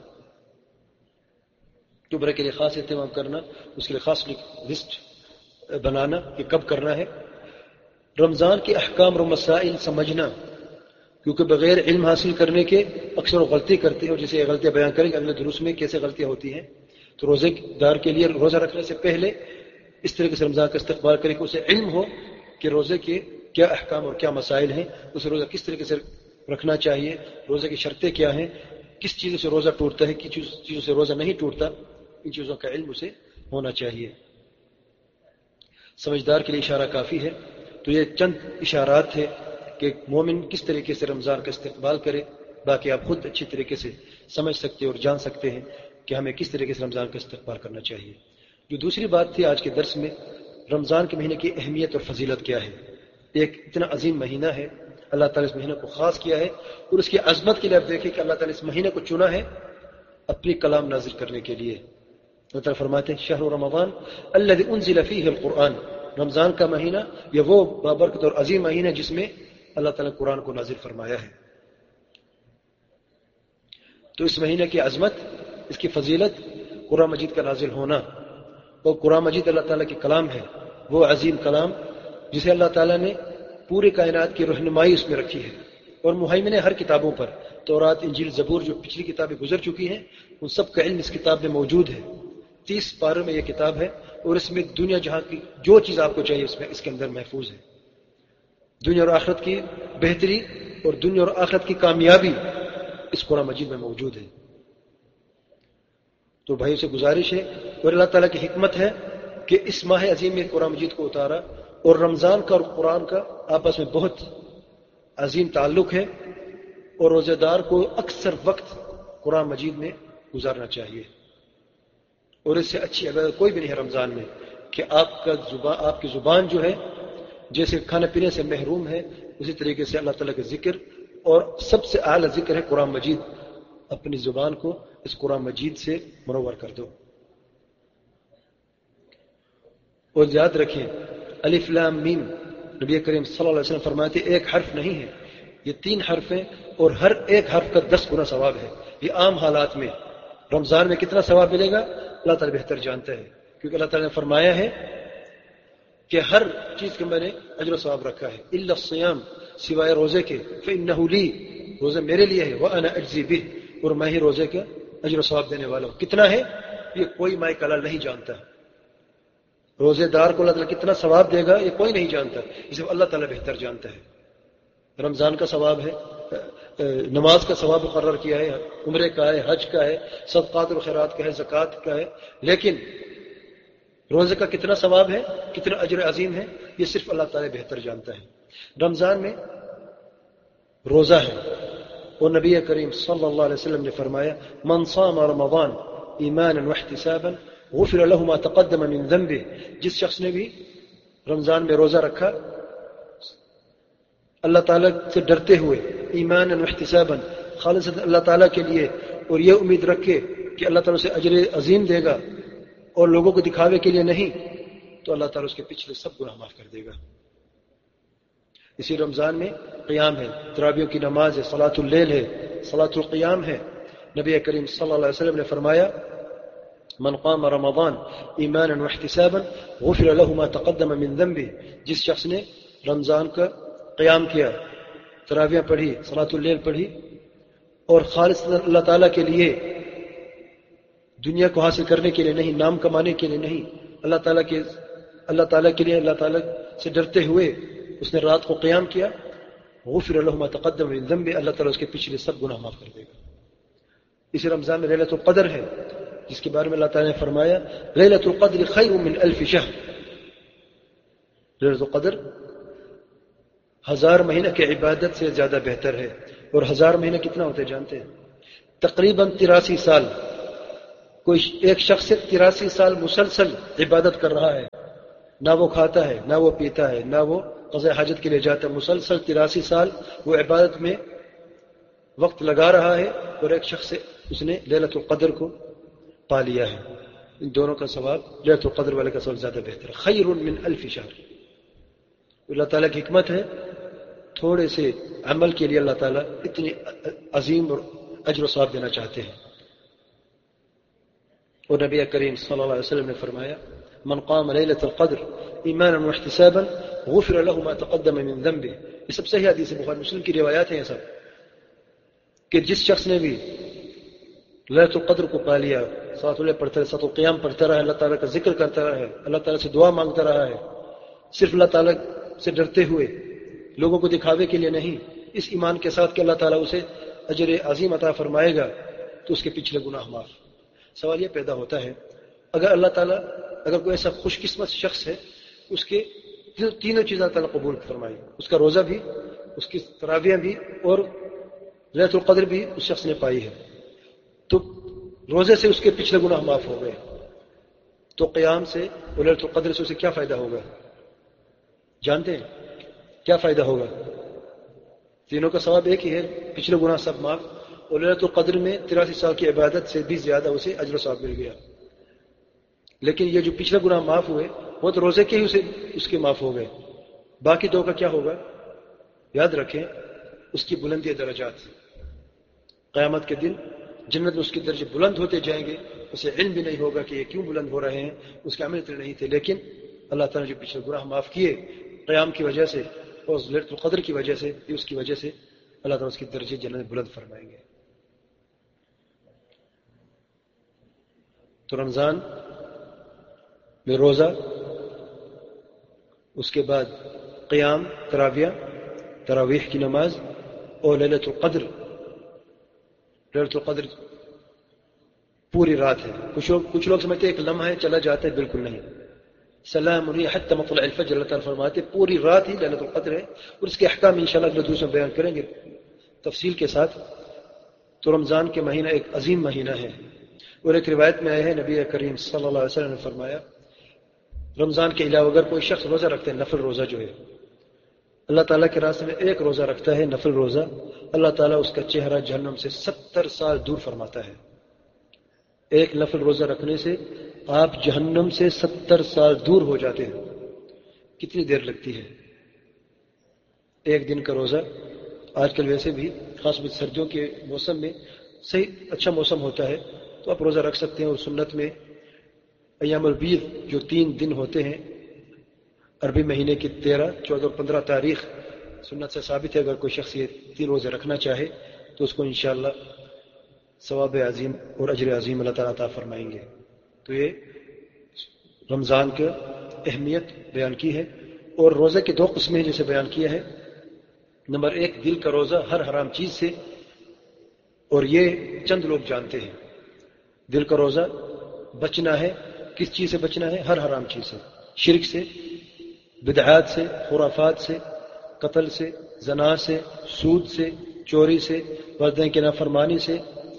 تو عمرے کے لیے خاص اہتمام کرنا، اس کے لیے خاص لسٹ بنانا کہ کب کرنا ہے. رمضان کے احکام اور مسائل سمجھنا، کیونکہ بغیر علم حاصل کرنے کے اکثر غلطی کرتے ہیں، اور جسے غلطیاں بیان کریں گے اگلے دروس میں کیسے غلطیاں ہوتی ہیں. تو روزے دار کے لیے روزہ رکھنے سے پہلے اس طریقے سے رمضان کا استقبال کریں کہ اسے علم ہو کہ روزے کے کیا احکام اور کیا مسائل ہیں، اسے روزہ کس طریقے سے رکھنا چاہیے، روزے کی شرطیں کیا ہیں، کس چیزوں سے روزہ ٹوٹتا ہے، کس چیزوں سے روزہ نہیں ٹوٹتا. ان چیزوں کا علم اسے ہونا چاہیے. سمجھدار کے لیے اشارہ کافی ہے. تو یہ چند اشارات تھے کہ مومن کس طریقے سے رمضان کا استقبال کرے. باقی آپ خود اچھی طریقے سے سمجھ سکتے اور جان سکتے ہیں کہ ہمیں کس طریقے سے رمضان کا استقبال کرنا چاہیے. جو دوسری بات تھی آج کے درس میں، رمضان کے مہینے کی اہمیت اور فضیلت کیا ہے. ایک اتنا عظیم مہینہ ہے، اللہ تعالیٰ اس مہینہ کو خاص کیا ہے، اور اس کی عظمت کے لیے آپ دیکھیں کہ اللہ تعالیٰ اس مہینے کو چنا ہے اپنی کلام نازل کرنے کے لیے. اللہ تعالیٰ فرماتے ہیں شہر رمضان الذی انزل فیہ القرآن. رمضان کا مہینہ یہ وہ بابرکت اور عظیم مہینہ ہے جس میں اللہ تعالیٰ نے قرآن کو نازل فرمایا ہے. تو اس مہینے کی عظمت، اس کی فضیلت، قرآن مجید کا نازل ہونا. اور قرآن مجید اللہ تعالیٰ کی کلام ہے، وہ عظیم کلام جسے اللہ تعالیٰ نے پوری کائنات کی رہنمائی اس میں رکھی ہے، اور مہیمن ہر کتابوں پر. تورات، انجیل، زبور جو پچھلی کتابیں گزر چکی ہیں ان سب کا علم اس کتاب میں موجود ہے. تیس پاروں میں یہ کتاب ہے، اور اس میں دنیا جہاں کی جو چیز آپ کو چاہیے اس میں اس کے اندر محفوظ ہے. دنیا اور آخرت کی بہتری اور دنیا اور آخرت کی کامیابی اس قرآن مجید میں موجود ہے. تو بھائیوں سے گزارش ہے، اور اللہ تعالیٰ کی حکمت ہے کہ اس ماہ عظیم میں قرآن مجید کو اتارا. اور رمضان کا اور قرآن کا آپس میں بہت عظیم تعلق ہے، اور روزہ دار کو اکثر وقت قرآن مجید میں گزارنا چاہیے. اور اس سے اچھی عبادت کوئی بھی نہیں ہے رمضان میں کہ آپ کا زبان آپ کی زبان جو ہے جیسے کھانے پینے سے محروم ہے، اسی طریقے سے اللہ تعالیٰ کا ذکر، اور سب سے اعلیٰ ذکر ہے قرآن مجید. اپنی زبان کو اس قرآن مجید سے منور کر دو. اور یاد رکھیں الف لام میم، نبی کریم صلی اللہ علیہ وسلم فرماتے ایک حرف نہیں ہے، یہ تین حرف ہیں، اور ہر ایک حرف کا دس گنا ثواب ہے. یہ عام حالات میں. رمضان میں کتنا ثواب ملے گا اللہ تعالیٰ بہتر جانتا ہے، کیونکہ اللہ تعالیٰ نے فرمایا ہے کہ ہر چیز کے میں نے اجر و ثواب رکھا ہے الا الصیام، سوائے روزے کے. فإنہ لی، روزہ میرے لیے ہے، وأنا اجزی بہ، اور میں ہی روزے کا اجر و ثواب دینے والا ہوں. کتنا ہے یہ کوئی مائی کلال نہیں جانتا. روزے دار کو اللہ تعالیٰ کتنا ثواب دے گا یہ کوئی نہیں جانتا، اسے اللہ تعالیٰ بہتر جانتا ہے. رمضان کا ثواب ہے، نماز کا ثواب مقرر کیا ہے، عمرے کا ہے، حج کا ہے، صدقات و خیرات کا ہے، زکوٰۃ کا ہے. لیکن روزے کا کتنا ثواب ہے، کتنا اجر عظیم ہے، یہ صرف اللہ تعالیٰ بہتر جانتا ہے. رمضان میں روزہ ہے، اور نبی کریم صلی اللہ علیہ وسلم نے فرمایا من صام رمضان ایمانا واحتسابا غفر له ما تقدم من ذنبه. جس شخص نے بھی رمضان میں روزہ رکھا اللہ تعالیٰ سے ڈرتے ہوئے، ایمانا واحتسابا، خالصتا اللہ تعالیٰ کے لیے، اور یہ امید رکھے کہ اللہ تعالیٰ سے اجر عظیم دے گا اور لوگوں کو دکھاوے کے لیے نہیں، تو اللہ تعالیٰ اس کے پچھلے سب گناہ معاف کر دے گا. اسی رمضان میں قیام ہے، تراویح کی نماز ہے، صلاۃ اللیل ہے، صلاۃ القیام ہے. نبی کریم صلی اللہ علیہ وسلم نے فرمایا من قام رمضان ایمانا واحتسابا غفر له ما تقدم من ذنبه. جس شخص نے رمضان کا قیام کیا، تراویح پڑھی، صلاۃ اللیل پڑھی، اور خالص اللہ تعالیٰ کے لیے، دنیا کو حاصل کرنے کے لیے نہیں، نام کمانے کے لیے نہیں، اللہ تعالیٰ کے اللہ تعالیٰ کے لیے، اللہ تعالیٰ سے ڈرتے ہوئے اس نے رات کو قیام کیا، غفر له ما تقدم من ذنبه، اللہ تعالیٰ اس کے پچھلے سب گناہ معاف کر دے گا. اسی رمضان میں لیلۃ القدر ہے، جس کے بارے میں اللہ تعالیٰ نے فرمایا لیلۃ القدر خیر من الف شہر. لیلۃ القدر ہزار مہینہ کی عبادت سے زیادہ بہتر ہے. اور ہزار مہینے کتنا ہوتے ہیں جانتے ہیں؟ تقریباً تراسی سال. کوئی ایک شخص سے تراسی سال مسلسل عبادت کر رہا ہے، نہ وہ کھاتا ہے نہ وہ پیتا ہے نہ وہ قضاء حاجت کے لیے جاتا ہے، مسلسل تراسی سال وہ عبادت میں وقت لگا رہا ہے، اور ایک شخص سے اس نے لیلۃ القدر کو پا لیا ہے. ان دونوں کا ثواب لیلۃ القدر والے کا ثواب زیادہ بہتر ہے. خیر من الف شہر. اللہ تعالیٰ کی حکمت ہے، تھوڑے سے عمل کے لیے اللہ تعالیٰ اتنی عظیم اور اجر و ثواب دینا چاہتے ہیں. اور نبی کریم صلی اللہ علیہ وسلم نے فرمایا من قام لیلۃ القدر ایمانا واحتسابا غفر له ما تقدم من ذنبه. یہ سب صحیح حدیث بخاری مسلم کی روایات ہیں. یہ سب کہ جس شخص نے بھی لیلۃ القدر کو پا لیا، ساتھ اللہ پڑھتا رہا، ساتھ القیام پڑھتا رہا، اللہ تعالیٰ کا ذکر کرتا رہا ہے، اللہ تعالیٰ سے دعا مانگتا رہا ہے، صرف اللہ تعالیٰ سے ڈرتے ہوئے، لوگوں کو دکھاوے کے لیے نہیں، اس ایمان کے ساتھ کہ اللہ تعالیٰ اسے اجر عظیم عطا فرمائے گا، تو اس کے پچھلے گناہ معاف. سوال یہ پیدا ہوتا ہے اگر اللہ تعالیٰ اگر کوئی ایسا خوش قسمت شخص ہے اس کے تینوں چیزیں اللہ تعالیٰ قبول فرمائے، اس کا روزہ بھی، اس کی تراویح بھی اور لیلۃ القدر بھی اس شخص نے پائی ہے، تو روزے سے اس کے پچھلے گناہ معاف ہو گئے، تو قیام سے اور لیلۃ القدر سے اسے کیا فائدہ ہوگا؟ جانتے ہیں کیا فائدہ ہوگا؟ تینوں کا ثواب ایک ہی ہے، پچھلے گناہ سب معاف، اور لیلۃ القدر میں تراسی سال کی عبادت سے بھی زیادہ اسے اجر و ثواب مل گیا. لیکن یہ جو پچھلے گناہ معاف ہوئے وہ تو روزے کے ہی اسے اس کے معاف ہو گئے، باقی دو کا کیا ہوگا؟ یاد رکھیں اس کی بلندی درجات، قیامت کے دن جنت میں اس کے درجے بلند ہوتے جائیں گے. اسے علم بھی نہیں ہوگا کہ یہ کیوں بلند ہو رہے ہیں، اس کے عمل اتنے نہیں تھے، لیکن اللہ تعالیٰ نے جو پچھلے گناہ معاف کیے قیام کی وجہ سے اور لیلۃ القدر کی وجہ سے، اس کی وجہ سے اللہ تعالیٰ اس کے درجے جنت میں بلند فرمائیں گے. تو رمضان میں روزہ، اس کے بعد قیام، تراویح تراویح کی نماز اور لیلۃ القدر. لیلۃ القدر پوری رات ہے. کچھ لوگ کچھ لوگ سمجھتے ہیں ایک لمحہ ہے چلا جاتا ہے، بالکل نہیں. سلام علیہ حتی مطلع الفجر، اللہ تعالیٰ فرماتے پوری رات ہی لیلۃ القدر ہے، اور اس کے احکام انشاءاللہ اگلے دوسرے میں بیان کریں گے تفصیل کے ساتھ. تو رمضان کے مہینہ ایک عظیم مہینہ ہے، اور ایک روایت میں آیا ہے نبی کریم صلی اللہ علیہ وسلم نے فرمایا رمضان کے علاوہ اگر کوئی شخص روزہ رکھتے ہیں، نفل روزہ جو ہے، اللہ تعالیٰ کے راستے میں ایک روزہ رکھتا ہے نفل روزہ، اللہ تعالیٰ اس کا چہرہ جہنم سے ستر سال دور فرماتا ہے. ایک نفل روزہ رکھنے سے آپ جہنم سے ستر سال دور ہو جاتے ہیں. کتنی دیر لگتی ہے ایک دن کا روزہ؟ آج کل ویسے بھی خاص طور سردیوں کے موسم میں صحیح اچھا موسم ہوتا ہے تو آپ روزہ رکھ سکتے ہیں. اور سنت میں ایام البید جو تین دن ہوتے ہیں عربی مہینے کی تیرہ، چودہ اور پندرہ تاریخ، سنت سے ثابت ہے اگر کوئی شخص یہ تین روزے رکھنا چاہے تو اس کو انشاءاللہ ثواب عظیم اور اجر عظیم اللہ تعالیٰ عطا فرمائیں گے. تو یہ رمضان کی اہمیت بیان کی ہے. اور روزے کی دو قسمیں جیسے بیان کیا ہے. نمبر ایک دل کا روزہ ہر حرام چیز سے، اور یہ چند لوگ جانتے ہیں. دل کا روزہ بچنا ہے، کس چیز سے بچنا ہے؟ ہر حرام چیز سے، شرک سے، بدعات سے، خرافات سے، قتل سے، زنا سے، سود سے، چوری سے، والدین کی نافرمانی سے.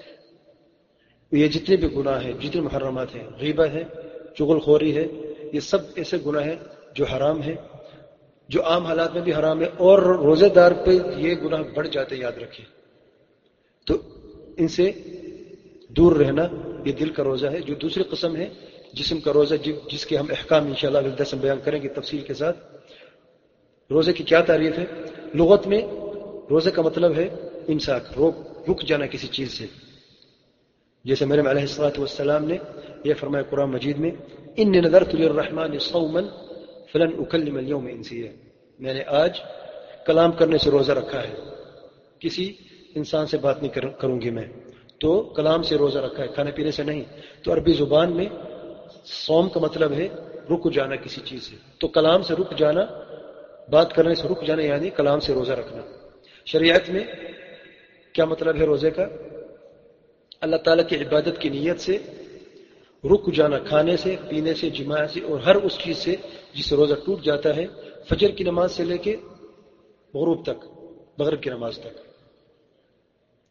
یہ جتنے بھی گناہ ہیں، جتنے محرمات ہیں، غیبت ہے، چغل خوری ہے، یہ سب ایسے گناہ ہیں جو حرام ہیں، جو عام حالات میں بھی حرام ہے، اور روزے دار پہ یہ گناہ بڑھ جاتے ہیں، یاد رکھیں. تو ان سے دور رہنا یہ دل کا روزہ ہے. جو دوسری قسم ہے جسم کا روزہ، جس کے ہم احکام انشاءاللہ اگلے درس میں بیان کریں گے تفصیل کے ساتھ. روزے کی کیا تعریف ہے؟ لغت میں روزے کا مطلب ہے امساک، روک رک جانا کسی چیز سے. جیسے مریم علیہ الصلوۃ والسلام نے یہ فرمایا قرآن مجید میں انی نذرت للرحمن صوما فلن اکلم اليوم انسیا، میں نے آج کلام کرنے سے روزہ رکھا ہے، کسی انسان سے بات نہیں کروں گی میں. تو کلام سے روزہ رکھا ہے، کھانے پینے سے نہیں. تو عربی زبان میں صوم کا مطلب ہے رک جانا کسی چیز سے. تو کلام سے رک جانا، بات کرنے سے رک جانا، یعنی کلام سے روزہ رکھنا. شریعت میں کیا مطلب ہے روزے کا؟ اللہ تعالیٰ کی عبادت کی نیت سے رک جانا، کھانے سے، پینے سے، جماع سے، اور ہر اس چیز سے جس سے روزہ ٹوٹ جاتا ہے، فجر کی نماز سے لے کے غروب تک، مغرب کی نماز تک.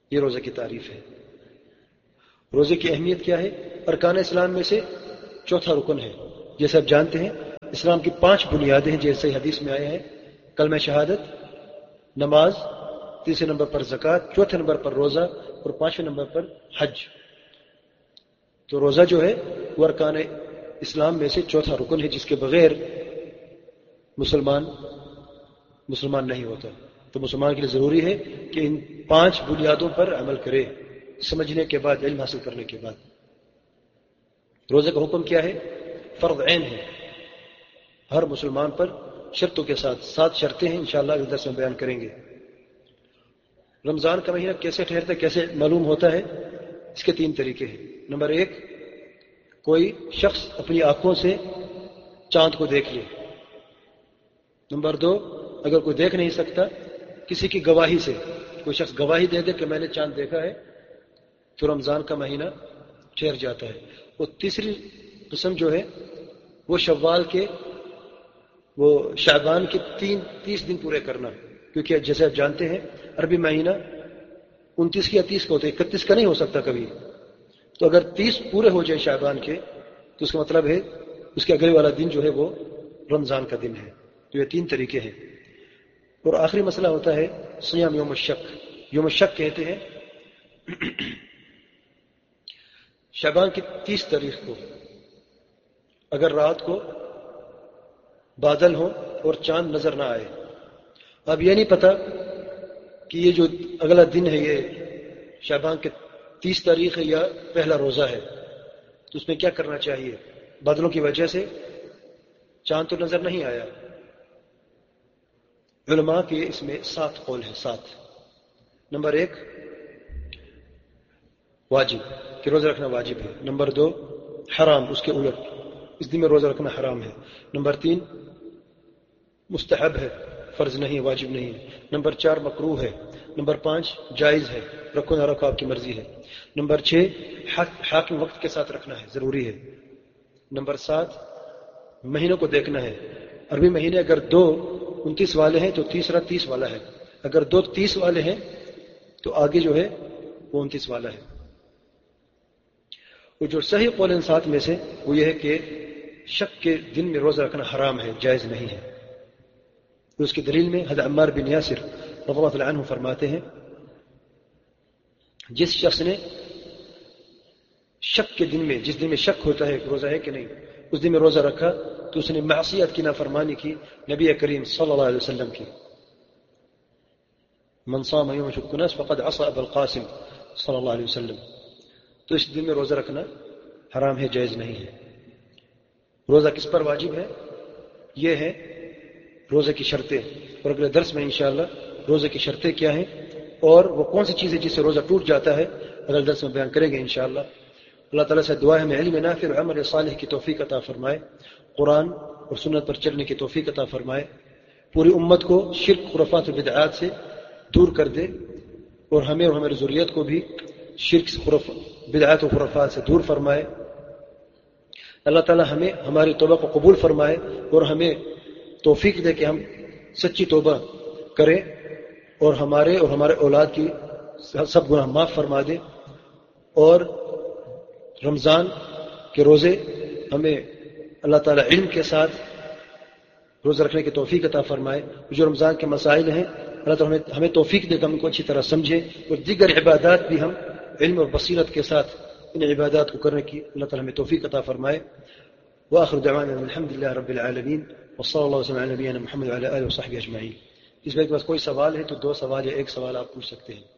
یہ روزے کی تعریف ہے. روزے کی اہمیت کیا ہے؟ ارکان اسلام میں سے چوتھا رکن ہے. جیسے آپ جانتے ہیں اسلام کی پانچ بنیادیں ہیں جیسے حدیث میں آئے ہیں. کلمہ شہادت، نماز، تیسرے نمبر پر زکوٰۃ، چوتھے نمبر پر روزہ اور پانچویں نمبر پر حج. تو روزہ جو ہے وہ ارکان اسلام میں سے چوتھا رکن ہے جس کے بغیر مسلمان مسلمان نہیں ہوتا. تو مسلمان کے لیے ضروری ہے کہ ان پانچ بنیادوں پر عمل کرے سمجھنے کے بعد، علم حاصل کرنے کے بعد. روزے کا حکم کیا ہے؟ فرض عین ہے ہر مسلمان پر شرطوں کے ساتھ. سات شرطیں ہیں انشاءاللہ اس درس میں بیان کریں گے. رمضان کا مہینہ کیسے ٹھہرتا ہے، کیسے معلوم ہوتا ہے؟ اس کے تین طریقے ہیں. نمبر ایک، کوئی شخص اپنی آنکھوں سے چاند کو دیکھ لے. نمبر دو، اگر کوئی دیکھ نہیں سکتا کسی کی گواہی سے کوئی شخص گواہی دے دے کہ میں نے چاند دیکھا ہے تو رمضان کا مہینہ ٹھہر جاتا ہے. اور تیسری قسم جو ہے وہ شوال کے وہ شعبان کے تین تیس دن پورے کرنا، کیونکہ جیسے آپ جانتے ہیں عربی مہینہ انتیس یا تیس کا ہوتا ہے، اکتیس کا نہیں ہو سکتا کبھی. تو اگر تیس پورے ہو جائے شعبان کے تو اس کا مطلب ہے اس کے اگلے والا دن جو ہے وہ رمضان کا دن ہے. تو یہ تین طریقے ہیں. اور آخری مسئلہ ہوتا ہے صیام یوم الشک. یوم الشک کہتے ہیں شعبان کی تیس تاریخ کو اگر رات کو بادل ہو اور چاند نظر نہ آئے. اب یہ نہیں پتا کہ یہ جو اگلا دن ہے یہ شعبان کے تیس تاریخ ہے یا پہلا روزہ ہے، تو اس میں کیا کرنا چاہیے؟ بادلوں کی وجہ سے چاند تو نظر نہیں آیا. علماء کے اس میں سات قول ہیں. سات. نمبر ایک، واجب کہ روزہ رکھنا واجب ہے. نمبر دو، حرام اس کے الٹ اس دن میں روزہ رکھنا حرام ہے. نمبر تین، مستحب ہے فرض نہیں واجب نہیں ہے. نمبر چار، مکروہ ہے. نمبر پانچ، جائز ہے رکھو نہ رکھو آپ کی مرضی ہے. نمبر چھ، حاکم وقت کے ساتھ رکھنا ہے ضروری ہے. نمبر سات، مہینوں کو دیکھنا ہے. عربی مہینے اگر دو انتیس والے ہیں تو تیسرا تیس والا ہے، اگر دو تیس والے ہیں تو آگے جو ہے وہ انتیس والا ہے. وہ جو صحیح قول ان سات میں سے وہ یہ ہے کہ شک کے دن میں روزہ رکھنا حرام ہے، جائز نہیں ہے. اس کی دلیل میں حضرت عمار بن یاسر رضی اللہ عنہ فرماتے ہیں جس شخص نے شک کے دن میں، جس دن میں شک ہوتا ہے روزہ ہے کہ نہیں، اس دن میں روزہ رکھا تو اس نے معصیت کی نافرمانی کی نبی کریم صلی اللہ علیہ وسلم کی. من صام یوم شک الناس فقد عصى ابا القاسم صلی اللہ علیہ وسلم. تو اس دن میں روزہ رکھنا حرام ہے، جائز نہیں ہے. روزہ کس پر واجب ہے؟ یہ ہے روزے کی شرطیں، اور اگلے درس میں انشاءاللہ روزے کی شرطیں کیا ہیں اور وہ کون سی چیزیں جس سے روزہ ٹوٹ جاتا ہے اگلے درس میں بیان کریں گے انشاءاللہ. اللہ تعالیٰ سے دعا ہے ہمیں علم نافع اور عمل صالح کی توفیق عطا فرمائے، قرآن اور سنت پر چلنے کی توفیق عطا فرمائے، پوری امت کو شرک، خرافات و بدعات سے دور کر دے، اور ہمیں اور ہماری ذریت کو بھی شرک، بدعات و خرافات سے دور فرمائے. اللہ تعالیٰ ہمیں ہماری توبہ کو قبول فرمائے اور ہمیں توفیق دے کہ ہم سچی توبہ کریں اور ہمارے اور ہمارے اولاد کی سب گناہ معاف فرما دے. اور رمضان کے روزے ہمیں اللہ تعالیٰ علم کے ساتھ روزہ رکھنے کی توفیق عطا فرمائے. جو رمضان کے مسائل ہیں اللہ تعالیٰ ہمیں ہمیں توفیق دے کہ ہم ان کو اچھی طرح سمجھیں، اور دیگر عبادات بھی ہم علم اور بصیرت کے ساتھ ان عبادات کو کرنے کی اللہ تعالیٰ ہمیں توفیق عطا فرمائے. وآخر دعوانا الحمد للہ رب العالمین وصلی اللہ وسلم علی نبینا محمد وعلی آلہ وصحبہ اجمعین. اس میں کے پاس کوئی سوال ہے تو دو سوال یا ایک سوال آپ پوچھ سکتے ہیں.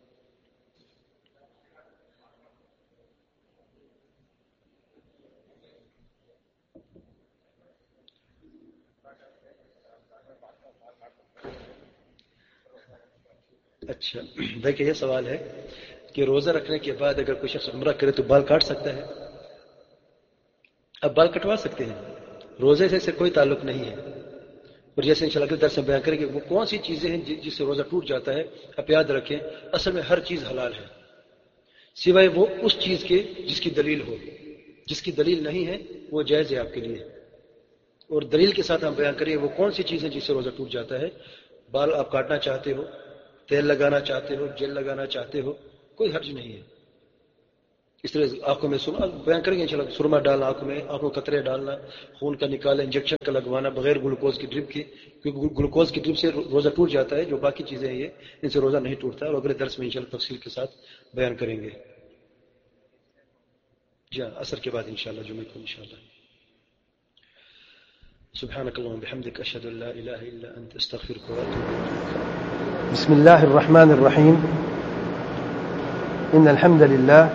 اچھا، دیکھیں یہ سوال ہے کہ روزہ رکھنے کے بعد اگر کوئی شخص عمرہ کرے تو بال کاٹ سکتا ہے؟ اب بال کٹوا سکتے ہیں، روزے سے اسے کوئی تعلق نہیں ہے. اور جیسے انشاءاللہ اگلے درس میں بیان کریں گے وہ کون سی چیزیں ہیں جس سے روزہ ٹوٹ جاتا ہے. آپ یاد رکھیں اصل میں ہر چیز حلال ہے سوائے وہ اس چیز کے جس کی دلیل ہو. جس کی دلیل نہیں ہے وہ جائز ہے آپ کے لیے، اور دلیل کے ساتھ ہم بیان کریں وہ کون سی چیزیں جس سے روزہ ٹوٹ جاتا ہے. بال آپ کاٹنا چاہتے ہو تیل لگانا چاہتے ہو، جیل لگانا چاہتے ہو، کوئی حرج نہیں ہے. اس طرح آنکھوں میں سرما بیان کریں گے انشاءاللہ. سرما ڈالنا آنکھوں میں، آنکھوں قطرے ڈالنا، خون کا نکالا، انجیکشن کا لگوانا بغیر گلوکوز کی ڈرپ کے، کیونکہ گلوکوز کی ڈرپ سے روزہ ٹوٹ جاتا ہے. جو باقی چیزیں ہیں یہ ان سے روزہ نہیں ٹوٹتا ہے، اور اگلے درس میں انشاءاللہ تفصیل کے ساتھ بیان کریں گے. جی ہاں، عصر کے بعد انشاءاللہ جمعے کو انشاءاللہ. سبحانك اللهم وبحمدك أشهد أن لا إله إلا أنت أستغفرك وأتوب إليك. بسم الله الرحمن الرحيم. إن الحمد لله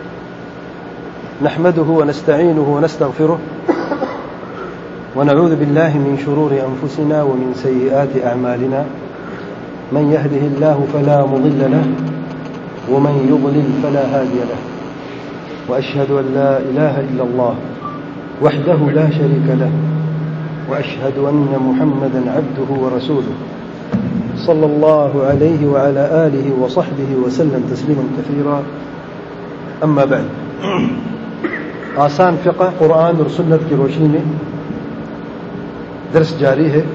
نحمده ونستعينه ونستغفره ونعوذ بالله من شرور أنفسنا ومن سيئات أعمالنا. من يهده الله فلا مضل له ومن يضلل فلا هادي له. وأشهد أن لا إله إلا الله وحده لا شريك له وأشهد أن محمدا عبده ورسوله صلى الله عليه وعلى آله وصحبه وسلم تسليما كثيرا. أما بعد. آسان فقہ قرآن اور سنت کی روشنی میں درس جاری ہے.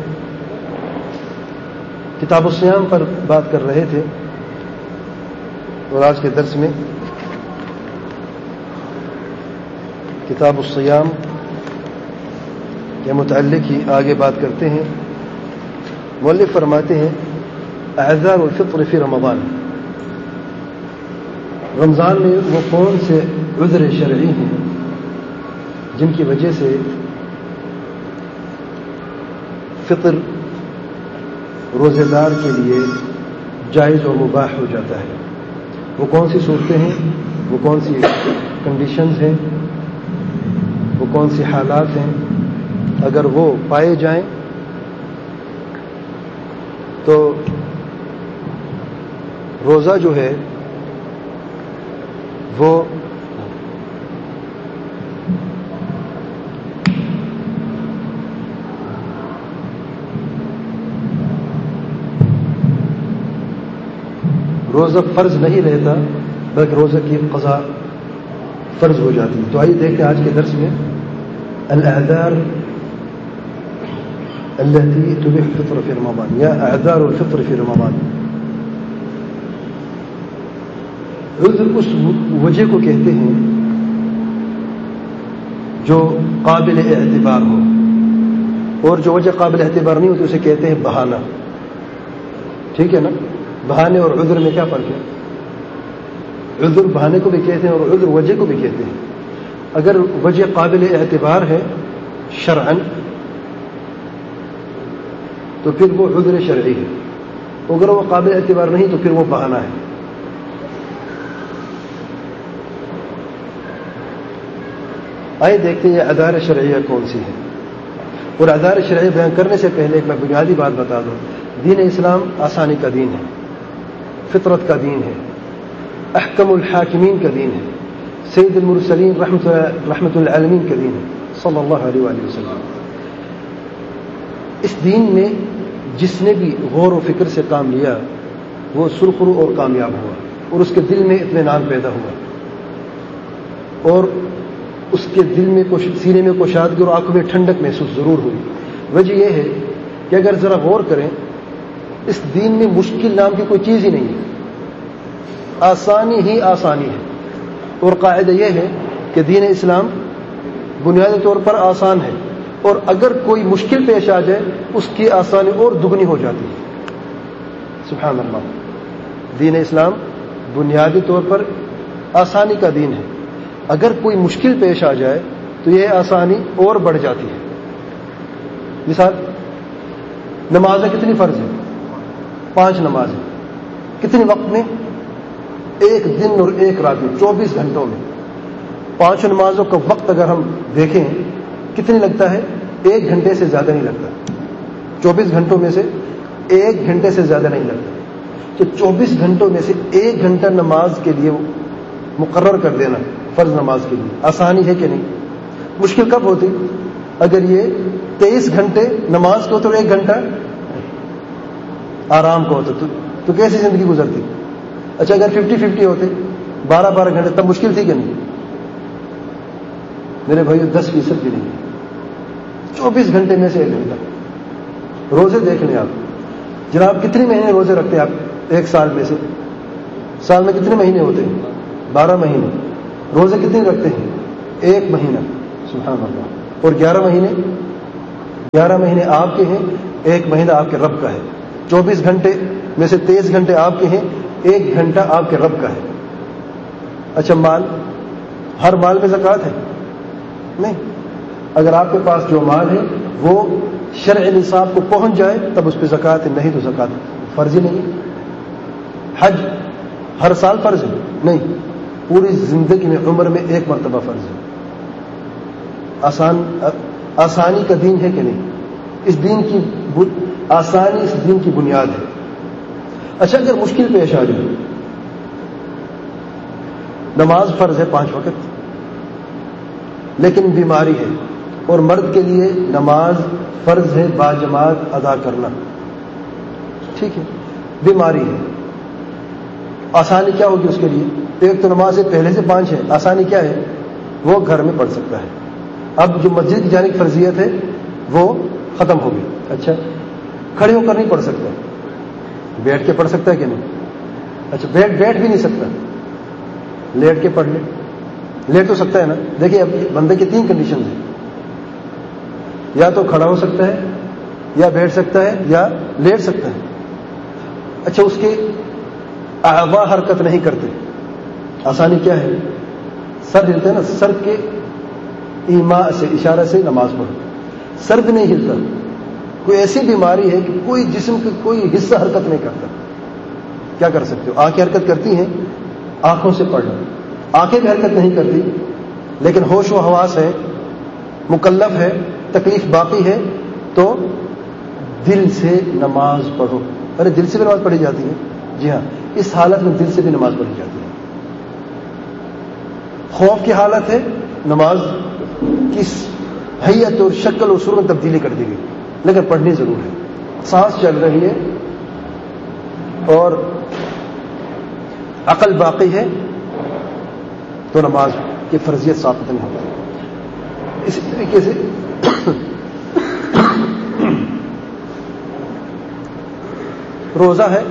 کتاب الصیام پر بات کر رہے تھے اور آج کے درس میں کتاب الصیام کے متعلق ہی آگے بات کرتے ہیں. مؤلف فرماتے ہیں اعذار الفطر فی رمضان. رمضان میں وہ کون سے عذر شرعی ہیں جن کی وجہ سے فطر روزے دار کے لیے جائز اور مباح ہو جاتا ہے. وہ کون سی صورتیں ہیں، وہ کون سی کنڈیشنز ہیں، وہ کون سی حالات ہیں. اگر وہ پائے جائیں تو روزہ جو ہے وہ روزہ فرض نہیں رہتا بلکہ روزہ کی قضا فرض ہو جاتی ہے. تو آئیے دیکھیں آج کے درس میں الاعذار التي تبيح الفطر في رمضان یا اعذار الفطر في رمضان. عذر اس وجہ کو کہتے ہیں جو قابل اعتبار ہو، اور جو وجہ قابل اعتبار نہیں ہوتی اسے کہتے ہیں بہانہ. ٹھیک ہے نا؟ بہانے اور عذر میں کیا فرق ہے؟ عذر بہانے کو بھی کہتے ہیں اور عذر وجہ کو بھی کہتے ہیں. اگر وجہ قابل اعتبار ہے شرعاً تو پھر وہ عذر شرعی ہے، اگر وہ قابل اعتبار نہیں تو پھر وہ بہانہ ہے. آئے دیکھتے ہیں یہ اعذار شرعیہ کون سی ہے. اور اعذار شرعیہ بیان کرنے سے پہلے ایک میں بنیادی بات بتا دوں. دین اسلام آسانی کا دین ہے، فطرت کا دین ہے، احکم الحاکمین کا دین ہے، سید المرسلین رحمت رحمت العالمین کا دین ہے صلی اللہ علیہ وآلہ وسلم. اس دین میں جس نے بھی غور و فکر سے کام لیا وہ سرخرو اور کامیاب ہوا، اور اس کے دل میں اطمینان پیدا ہوا، اور اس کے دل میں سینے میں کشادگی اور آنکھوں میں ٹھنڈک محسوس ضرور ہوئی. وجہ یہ ہے کہ اگر ذرا غور کریں اس دین میں مشکل نام کی کوئی چیز ہی نہیں ہے، آسانی ہی آسانی ہے. اور قاعدہ یہ ہے کہ دین اسلام بنیادی طور پر آسان ہے، اور اگر کوئی مشکل پیش آ جائے اس کی آسانی اور دگنی ہو جاتی ہے. سبحان اللہ. دین اسلام بنیادی طور پر آسانی کا دین ہے، اگر کوئی مشکل پیش آ جائے تو یہ آسانی اور بڑھ جاتی ہے. مثال نمازیں کتنی فرض ہیں؟ پانچ نمازیں. کتنے وقت میں؟ ایک دن اور ایک رات میں، چوبیس گھنٹوں میں. پانچ نمازوں کا وقت اگر ہم دیکھیں کتنی لگتا ہے؟ ایک گھنٹے سے زیادہ نہیں لگتا. چوبیس گھنٹوں میں سے ایک گھنٹے سے زیادہ نہیں لگتا. تو چوبیس گھنٹوں میں سے ایک گھنٹہ نماز کے لیے مقرر کر دینا فرض نماز کے لیے آسانی ہے کہ نہیں؟ مشکل کب ہوتی؟ اگر یہ تیئیس گھنٹے نماز کو تو ایک گھنٹہ آرام کو ہوتا تو, تو کیسی زندگی گزرتی؟ اچھا اگر ففٹی ففٹی ہوتے بارہ بارہ گھنٹے تب مشکل تھی کہ نہیں؟ میرے بھائی دس فیصد بھی نہیں. چوبیس گھنٹے میں سے ایک گھنٹہ. روزے دیکھ لیں آپ جناب، کتنے مہینے روزے رکھتے ہیں آپ؟ ایک سال میں سے. سال میں کتنے مہینے ہوتے ہیں؟ بارہ مہینے. روزے کتنے رکھتے ہیں؟ ایک مہینہ. سبحان اللہ. اور گیارہ مہینے گیارہ مہینے آپ کے ہیں، ایک مہینہ آپ کے رب کا ہے. چوبیس گھنٹے میں سے تیئیس گھنٹے آپ کے ہیں، ایک گھنٹہ آپ کے رب کا ہے. اچھا، مال، ہر مال میں زکوٰۃ ہے؟ نہیں. اگر آپ کے پاس جو مال ہے وہ شرع نصاب کو پہنچ جائے تب اس پہ زکوٰۃ ہے، نہیں تو زکوٰۃ فرض ہی نہیں. حج ہر سال فرض ہے؟ نہیں، پوری زندگی میں عمر میں ایک مرتبہ فرض ہے. آسان آسانی کا دین ہے کہ نہیں؟ اس دین کی آسانی اس دین کی بنیاد ہے. اچھا، اگر مشکل پیش آ جائے، نماز فرض ہے پانچ وقت لیکن بیماری ہے، اور مرد کے لیے نماز فرض ہے باجماعت ادا کرنا، ٹھیک ہے، بیماری ہے، آسانی کیا ہوگی اس کے لیے؟ ایک تو نماز ہے پہلے سے پانچ ہے، آسانی کیا ہے؟ وہ گھر میں پڑھ سکتا ہے. اب جو مسجد کی جانے کی فرضیت ہے وہ ختم ہوگی. اچھا، کھڑے ہو کر نہیں پڑھ سکتا، بیٹھ کے پڑھ سکتا ہے کہ نہیں؟ اچھا، بیٹھ بیٹھ بھی نہیں سکتا، لیٹ کے پڑھ لے. لیٹ تو سکتا ہے نا. دیکھیے، اب بندے کی تین کنڈیشنز ہیں، یا تو کھڑا ہو سکتا ہے، یا بیٹھ سکتا ہے، یا لیٹ سکتا ہے. اچھا، اس کے اعضاء حرکت نہیں کرتے، آسانی کیا ہے؟ سر ہلتا ہے نا، سر کے ایما سے، اشارہ سے نماز پڑھو. سر بھی نہیں ہلتا. کوئی ایسی بیماری ہے کہ کوئی جسم کا کوئی حصہ حرکت نہیں کرتا، کیا کر سکتے ہو؟ آنکھیں حرکت کرتی ہیں، آنکھوں سے پڑھ لو. آنکھیں بھی حرکت نہیں کرتی لیکن ہوش و حواس ہے، مکلف ہے، تکلیف باقی ہے، تو دل سے نماز پڑھو. ارے دل سے بھی نماز پڑھی جاتی ہے؟ جی ہاں، اس حالت میں دل سے بھی نماز پڑھی جاتی ہے. خوف کی حالت ہے، نماز کی حیت اور شکل اور صورت تبدیلی کر دی گئی، لیکن پڑھنی ضرور ہے. سانس چل رہی ہے اور عقل باقی ہے تو نماز کی فرضیت ثابت نہیں ہوتی. اسی طریقے سے روزہ ہے.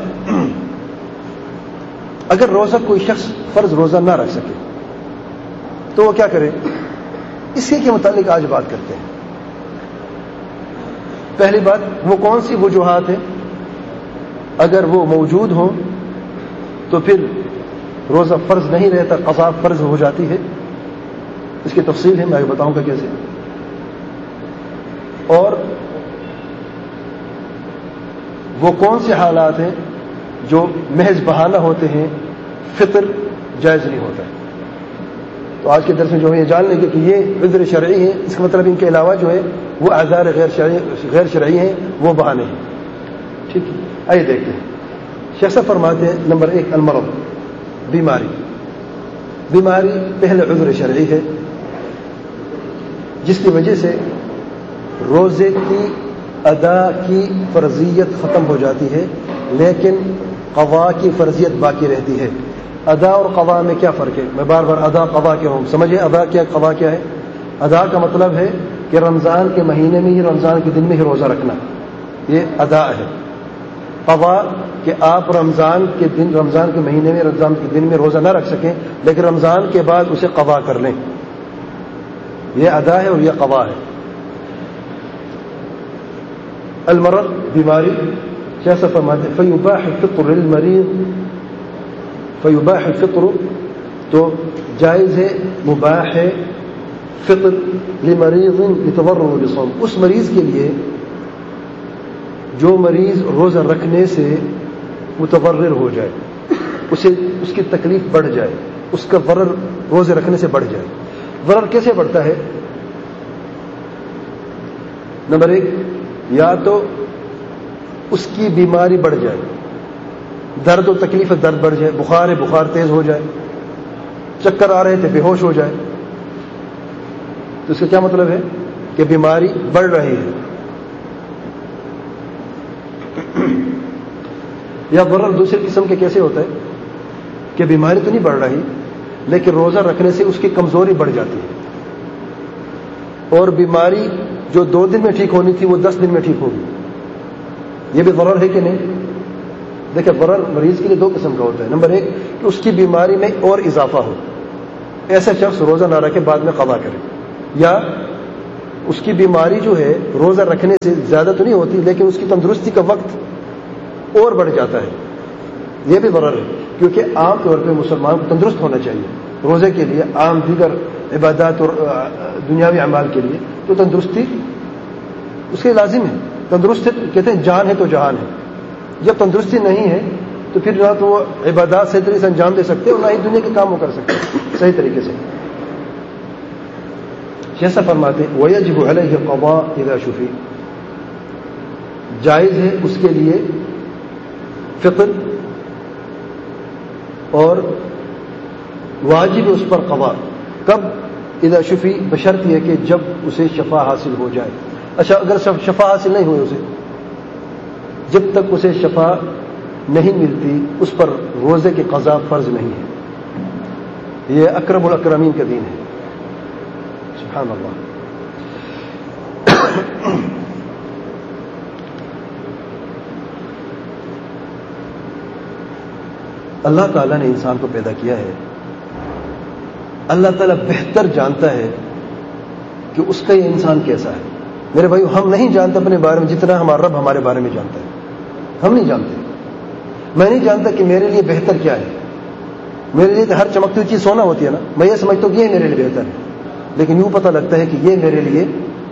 اگر روزہ کوئی شخص فرض روزہ نہ رکھ سکے تو وہ کیا کرے؟ اسی کے متعلق آج بات کرتے ہیں. پہلی بات، وہ کون سی وجوہات ہیں اگر وہ موجود ہوں تو پھر روزہ فرض نہیں رہتا، قضا فرض ہو جاتی ہے. اس کی تفصیل ہے، میں بتاؤں گا کیسے. اور وہ کون سے حالات ہیں جو محض بہانہ ہوتے ہیں، فطر جائز نہیں ہوتا. تو آج کے درس میں جو ہے یہ جان لیں گے کہ یہ عذر شرعی ہے، اس کا مطلب ان کے علاوہ جو ہے وہ اعذار غیر شرعی غیر شرعی ہیں، وہ بہانے ہیں. ٹھیک ہے، آئیے دیکھتے ہیں. شیخ صاحب فرماتے ہیں نمبر ایک، المرض، بیماری. بیماری پہلے عذر شرعی ہے جس کی وجہ سے روزے کی ادا کی فرضیت ختم ہو جاتی ہے لیکن قضا کی فرضیت باقی رہتی ہے. ادا اور قضا میں کیا فرق ہے؟ میں بار بار ادا قضا کہہ رہا ہوں، سمجھے ادا کیا قضا کیا ہے. ادا کا مطلب ہے کہ رمضان کے مہینے میں ہی، رمضان کے دن میں ہی روزہ رکھنا، یہ ادا ہے. قضا کہ آپ رمضان کے دن، رمضان کے مہینے میں، رمضان کے دن میں روزہ نہ رکھ سکیں لیکن رمضان کے بعد اسے قضا کر لیں، یہ ادا ہے اور یہ قضا ہے. المرض، بیماری. کیسا فرماتے ہیں؟ فیباح الفطر للمریض، فیباح الفطر تو جائز ہے، مباح ہے، فطر لمریض یتضرر بصوم، اس مریض کے لیے جو مریض روزہ رکھنے سے متضرر ہو جائے، اسے اس کی تکلیف بڑھ جائے، اس کا ضرر روزے رکھنے سے بڑھ جائے. ضرر کیسے بڑھتا ہے؟ نمبر ایک، یا تو اس کی بیماری بڑھ جائے، درد و تکلیف درد بڑھ جائے، بخار ہے بخار تیز ہو جائے، چکر آ رہے تھے بے ہوش ہو جائے. تو اس کا کیا مطلب ہے؟ کہ بیماری بڑھ رہی ہے. یا ضرر دوسری قسم کے کیسے ہوتا ہے کہ بیماری تو نہیں بڑھ رہی لیکن روزہ رکھنے سے اس کی کمزوری بڑھ جاتی ہے، اور بیماری جو دو دن میں ٹھیک ہونی تھی وہ دس دن میں ٹھیک ہوگی. یہ بھی ضرر ہے کہ نہیں؟ دیکھیں ضرر مریض کے لیے دو قسم کا ہوتا ہے. نمبر ایک کہ اس کی بیماری میں اور اضافہ ہو, ایسا شخص روزہ نہ رکھے بعد میں قضا کرے, یا اس کی بیماری جو ہے روزہ رکھنے سے زیادہ تو نہیں ہوتی لیکن اس کی تندرستی کا وقت اور بڑھ جاتا ہے, یہ بھی ضرر ہے. کیونکہ عام طور پہ مسلمان کو تندرست ہونا چاہیے روزے کے لیے, عام دیگر عبادات اور دنیاوی اعمال کے لیے, تو تندرستی اس کے لازم ہے. تندرست کہتے ہیں جان ہے تو جہان ہے. جب تندرستی نہیں ہے تو پھر نہ تو وہ عبادات صحیح طریقے سے انجام دے سکتے اور نہ ہی دنیا کے کام وہ کر سکتے صحیح طریقے سے. جیسا فرماتے ہیں وَيَجِبُ عَلَيْهِ الْقَضَاءُ إِذَا شُفِيَ, جائز ہے اس کے لیے فطر اور واجب ہے اس پر قضا. کب؟ اذا شفی, بشرط یہ کہ جب اسے شفا حاصل ہو جائے. اچھا اگر شفا حاصل نہیں ہوئی اسے, جب تک اسے شفا نہیں ملتی اس پر روزے کی قضا فرض نہیں ہے. یہ اکرم الاکرمین کا دین ہے. سبحان اللہ. اللہ تعالیٰ نے انسان کو پیدا کیا ہے, اللہ تعالیٰ بہتر جانتا ہے کہ اس کا یہ انسان کیسا ہے. میرے بھائی ہم نہیں جانتے اپنے بارے میں جتنا ہمارا رب ہمارے بارے میں جانتا ہے. ہم نہیں جانتے. میں نہیں جانتا کہ میرے لیے بہتر کیا ہے. میرے لیے تو ہر چمکتی ہوئی چیز سونا ہوتی ہے نا, میں یہ سمجھتا ہوں کہ یہ میرے لیے بہتر ہے, لیکن یوں پتہ لگتا ہے کہ یہ میرے لیے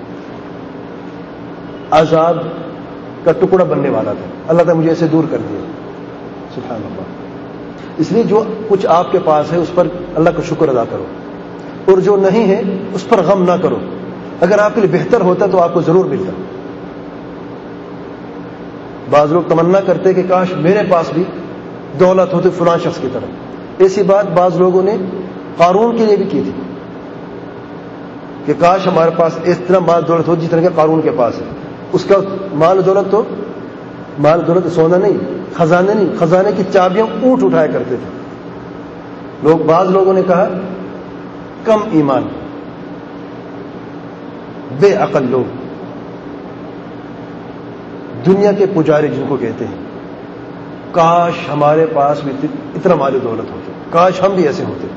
عذاب کا ٹکڑا بننے والا تھا. اللہ تعالیٰ مجھے اسے دور کر دیا. سبحان اللہ. اس لیے جو کچھ آپ کے پاس ہے اس پر اللہ کا شکر ادا کرو, اور جو نہیں ہے اس پر غم نہ کرو. اگر آپ کے لیے بہتر ہوتا تو آپ کو ضرور ملتا. بعض لوگ تمنا کرتے کہ کاش میرے پاس بھی دولت ہوتی فلاں شخص کی طرح. ایسی بات بعض لوگوں نے قارون کے لیے بھی کی تھی کہ کاش ہمارے پاس اس طرح مال دولت ہو جس طرح کہ قارون کے پاس ہے. اس کا مال دولت تو مال دولت سونا نہیں, خزانے نہیں, خزانے کی چابیاں اونٹ اٹھایا کرتے تھے لوگ. بعض لوگوں نے کہا کم ایمان, بے عقل لوگ, دنیا کے پجاری جن کو کہتے ہیں, کاش ہمارے پاس بھی اتنا مال دولت ہوتا, کاش ہم بھی ایسے ہوتے.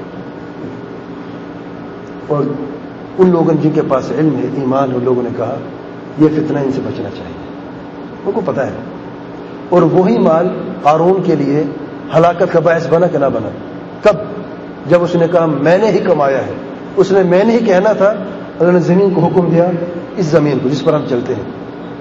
اور ان لوگوں جن کے پاس علم ہے, ایمان, ان لوگوں نے کہا یہ فتنہ ان سے بچنا چاہیے. ان کو پتہ ہے. اور وہی مال قارون کے لیے ہلاکت کا باعث بنا کہ نہ بنا. کب؟ جب اس نے کہا میں نے ہی کمایا ہے. اس نے میں نے ہی کہنا تھا. اللہ نے زمین کو حکم دیا, اس زمین کو جس پر ہم چلتے ہیں,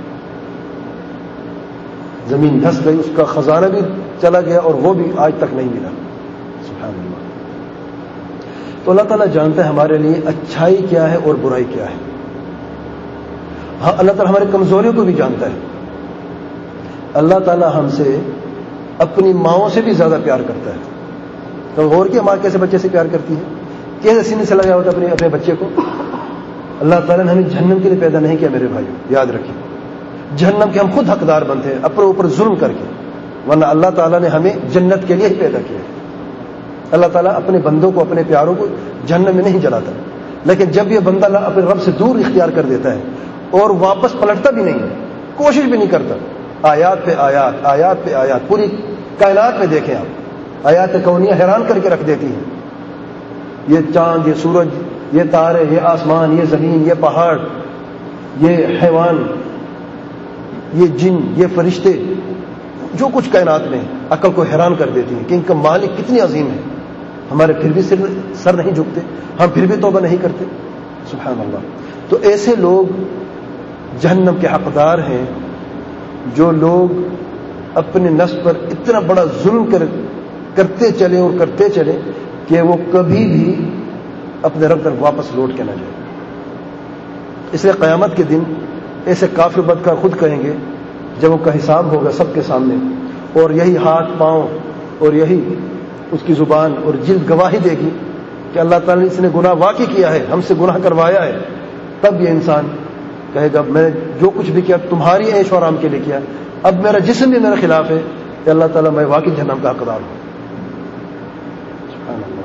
زمین دھس گئی, اس کا خزانہ بھی چلا گیا اور وہ بھی آج تک نہیں ملا. سبحان اللہ. تو اللہ تعالیٰ جانتا ہے ہمارے لیے اچھائی کیا ہے اور برائی کیا ہے. ہاں اللہ تعالیٰ ہماری کمزوریوں کو بھی جانتا ہے. اللہ تعالیٰ ہم سے اپنی ماؤں سے بھی زیادہ پیار کرتا ہے. تو غور کیا ماں کیسے بچے سے پیار کرتی ہے, کیسے سینے سے لگایا ہوتا ہے اپنے اپنے بچے کو. اللہ تعالیٰ نے ہمیں جہنم کے لیے پیدا نہیں کیا میرے بھائیو, یاد رکھیں. جہنم کے ہم خود حقدار بنتے ہیں اپنے اوپر ظلم کر کے, ورنہ اللہ تعالیٰ نے ہمیں جنت کے لیے ہی پیدا کیا. اللہ تعالیٰ اپنے بندوں کو, اپنے پیاروں کو جہنم میں نہیں جلاتا, لیکن جب یہ بندہ اپنے رب سے دور اختیار کر دیتا ہے اور واپس پلٹتا بھی نہیں ہے, کوشش بھی نہیں کرتا, آیات پہ آیات, آیات پہ آیات, پوری کائنات میں دیکھیں آپ, آیات کونیہ حیران کر کے رکھ دیتی ہیں. یہ چاند, یہ سورج, یہ تارے, یہ آسمان, یہ زمین, یہ پہاڑ, یہ حیوان, یہ جن, یہ فرشتے, جو کچھ کائنات میں عقل کو حیران کر دیتی ہیں کہ ان کا مالک کتنی عظیم ہے. ہمارے پھر بھی سر سر نہیں جھکتے, ہم پھر بھی توبہ نہیں کرتے. سبحان اللہ. تو ایسے لوگ جہنم کے حقدار ہیں جو لوگ اپنے نفس پر اتنا بڑا ظلم کر کرتے چلے اور کرتے چلے کہ وہ کبھی بھی اپنے رب تک واپس لوٹ کے نہ جائے. اس لیے قیامت کے دن ایسے کافر بدکار خود کہیں گے جب ان کا حساب ہوگا سب کے سامنے, اور یہی ہاتھ پاؤں اور یہی اس کی زبان اور جلد گواہی دے گی کہ اللہ تعالیٰ نے اس نے گناہ واقع کیا ہے, ہم سے گناہ کروایا ہے. تب یہ انسان کہے گا میں نے جو کچھ بھی کیا تمہاری عیش و آرام کے لیے کیا, اب میرا جسم بھی میرے خلاف ہے کہ اللہ تعالیٰ میں واقعی جہنم کا حقدار ہوں. سبحان اللہ.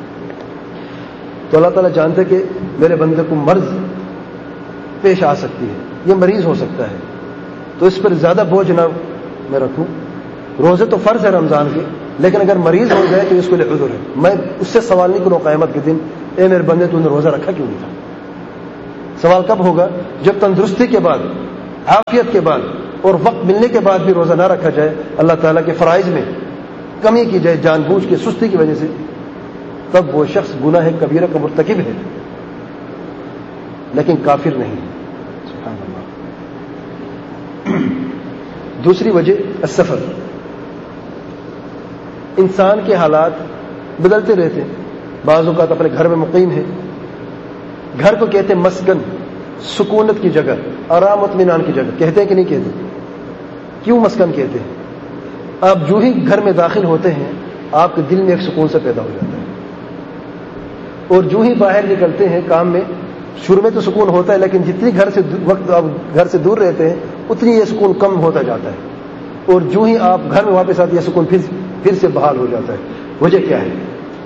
تو اللہ تعالیٰ جانتے کہ میرے بندے کو مرض پیش آ سکتی ہے, یہ مریض ہو سکتا ہے, تو اس پر زیادہ بوجھ نہ میں رکھوں, روزے تو فرض ہے رمضان کے، لیکن اگر مریض ہو جائے تو اس کو لیے عذر ہے. میں اس سے سوال نہیں کروں قیامت کے دن اے میرے بندے تو نے روزہ رکھا کیوں نہیں تھا. سوال کب ہوگا؟ جب تندرستی کے بعد، عافیت کے بعد اور وقت ملنے کے بعد بھی روزہ نہ رکھا جائے، اللہ تعالیٰ کے فرائض میں کمی کی جائے جان بوجھ کے سستی کی وجہ سے، تب وہ شخص گناہ کبیرہ کا مرتکب ہے، لیکن کافر نہیں ہے. سبحان اللہ. دوسری وجہ السفر. انسان کے حالات بدلتے رہتے ہیں. بعض اوقات اپنے گھر میں مقیم ہے. گھر کو کہتے ہیں مسکن، سکونت کی جگہ، آرام و اطمینان کی جگہ. کہتے ہیں کہ نہیں کہتے؟ کیوں مسکن کہتے ہیں؟ آپ جو ہی گھر میں داخل ہوتے ہیں آپ کے دل میں ایک سکون سے پیدا ہو جاتا ہے، اور جو ہی باہر نکلتے ہیں کام میں، شروع میں تو سکون ہوتا ہے، لیکن جتنی گھر سے وقت آپ گھر سے دور رہتے ہیں اتنی یہ سکون کم ہوتا جاتا ہے، اور جو ہی آپ گھر میں واپس آتے ہیں یہ سکون پھر پھر سے بحال ہو جاتا ہے. وجہ کیا ہے؟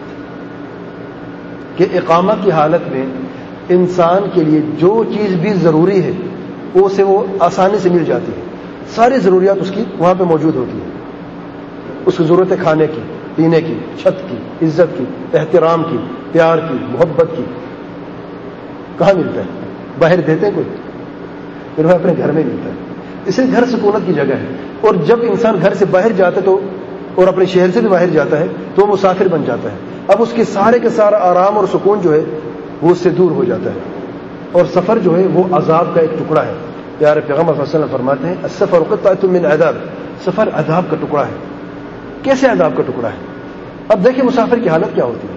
کہ اقامہ کی حالت میں انسان کے لیے جو چیز بھی ضروری ہے وہ اسے وہ آسانی سے مل جاتی ہے. ساری ضروریات اس کی وہاں پہ موجود ہوتی ہیں. اس کی ضرورت ہے کھانے کی، پینے کی، چھت کی، عزت کی، احترام کی، پیار کی، محبت کی. کہاں ملتا ہے؟ باہر دیتے ہیں کوئی؟ پھر وہ اپنے گھر میں ملتا ہے. اس لیے گھر سکونت کی جگہ ہے. اور جب انسان گھر سے باہر جاتا ہے تو، اور اپنے شہر سے بھی باہر جاتا ہے تو وہ مسافر بن جاتا ہے. اب اس کے سارے کے سارا آرام اور سکون جو ہے وہ اس سے دور ہو جاتا ہے. اور سفر جو ہے وہ عذاب کا ایک ٹکڑا ہے. پیارے پیغمبر صلی اللہ علیہ وسلم فرماتے ہیں السفر قطعۃ من عذاب. سفر عذاب کا ٹکڑا ہے. کیسے عذاب کا ٹکڑا ہے؟ اب دیکھیں مسافر کی حالت کیا ہوتی ہے.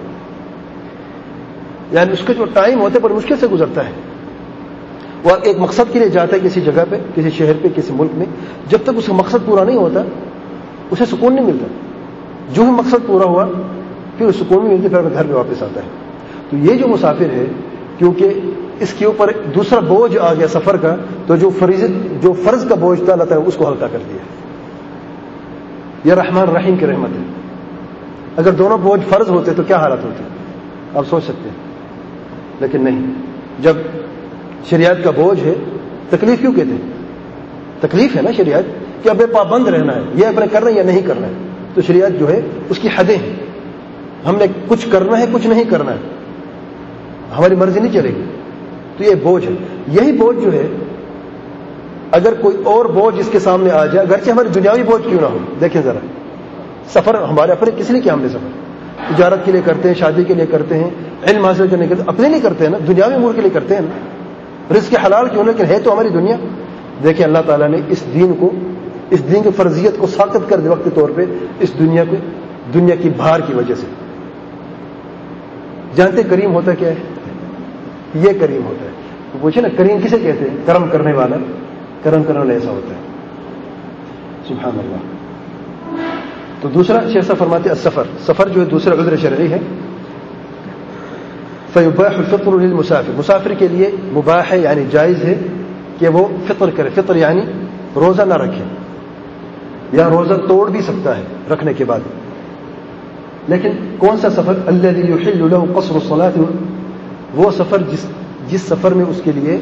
یعنی اس کا جو ٹائم ہوتا ہے بڑی مشکل سے گزرتا ہے. وہ ایک مقصد کے لیے جاتا ہے کسی جگہ پہ، کسی شہر پہ، کسی ملک میں. جب تک اس کا مقصد پورا نہیں ہوتا اسے سکون نہیں ملتا. جو ہی مقصد پورا ہوا پھر سکون نہیں ملتا، پھر اپنے گھر میں واپس آتا ہے. تو یہ جو مسافر ہے، کیونکہ اس کے اوپر دوسرا بوجھ آ گیا سفر کا، تو جو فرض جو فرض کا بوجھ تھا اللہ تعالیٰ اس کو ہلکا کر دیا. یہ رحمان رحیم کی رحمت ہے. اگر دونوں بوجھ فرض ہوتے تو کیا حالت ہوتی آپ سوچ سکتے ہیں. لیکن نہیں. جب شریعت کا بوجھ ہے، تکلیف کیوں کہتے ہیں؟ تکلیف ہے نا شریعت کہ اب پابند رہنا ہے، یہ اپنے کرنا ہے یا نہیں کرنا ہے. تو شریعت جو ہے اس کی حدیں ہیں. ہم نے کچھ کرنا ہے، کچھ نہیں کرنا ہے، ہماری مرضی نہیں چلے گی. تو یہ بوجھ ہے. یہی بوجھ جو ہے اگر کوئی اور بوجھ اس کے سامنے آ جائے، اگرچہ ہماری دنیاوی بوجھ کیوں نہ ہو. دیکھیں ذرا، سفر ہمارے اپنے کس لیے کیا ہم نے سفر تجارت کے لیے کرتے ہیں، شادی کے لیے کرتے ہیں، علم حاصل کرنے کے لیے، اپنے لیے کرتے ہیں نا، دنیاوی امور کے لیے کرتے ہیں نا. رزق حلال کیوں، لیکن ہے تو ہماری دنیا. دیکھیں اللہ تعالیٰ نے اس دین کو، اس دین کی فرضیت کو ساقط کر دیا وقتی طور پہ اس دنیا کو، دنیا کی بھار کی وجہ سے. جانتے کریم ہوتا کیا ہے؟ یہ کریم ہوتا ہے. پوچھے نا کریم کسے کہتے ہیں؟ کرم کرنے والا. کرم کرنے والا ایسا ہوتا ہے. سبحان اللہ. تو دوسرا شیخ صاحب فرماتے ہیں السفر. سفر جو ہے دوسرا عذر شرعی ہے. فیباح الفطر للمسافر. مسافر کے لیے مباح ہے، یعنی جائز ہے کہ وہ فطر کرے. فطر یعنی روزہ نہ رکھے، یا روزہ توڑ بھی سکتا ہے رکھنے کے بعد. لیکن کون سا سفر؟ الذي يحل له قصر الصلاة. وہ سفر جس جس سفر میں اس کے لیے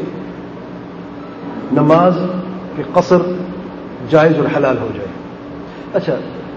نماز کے قصر جائز اور حلال ہو جائے. اچھا،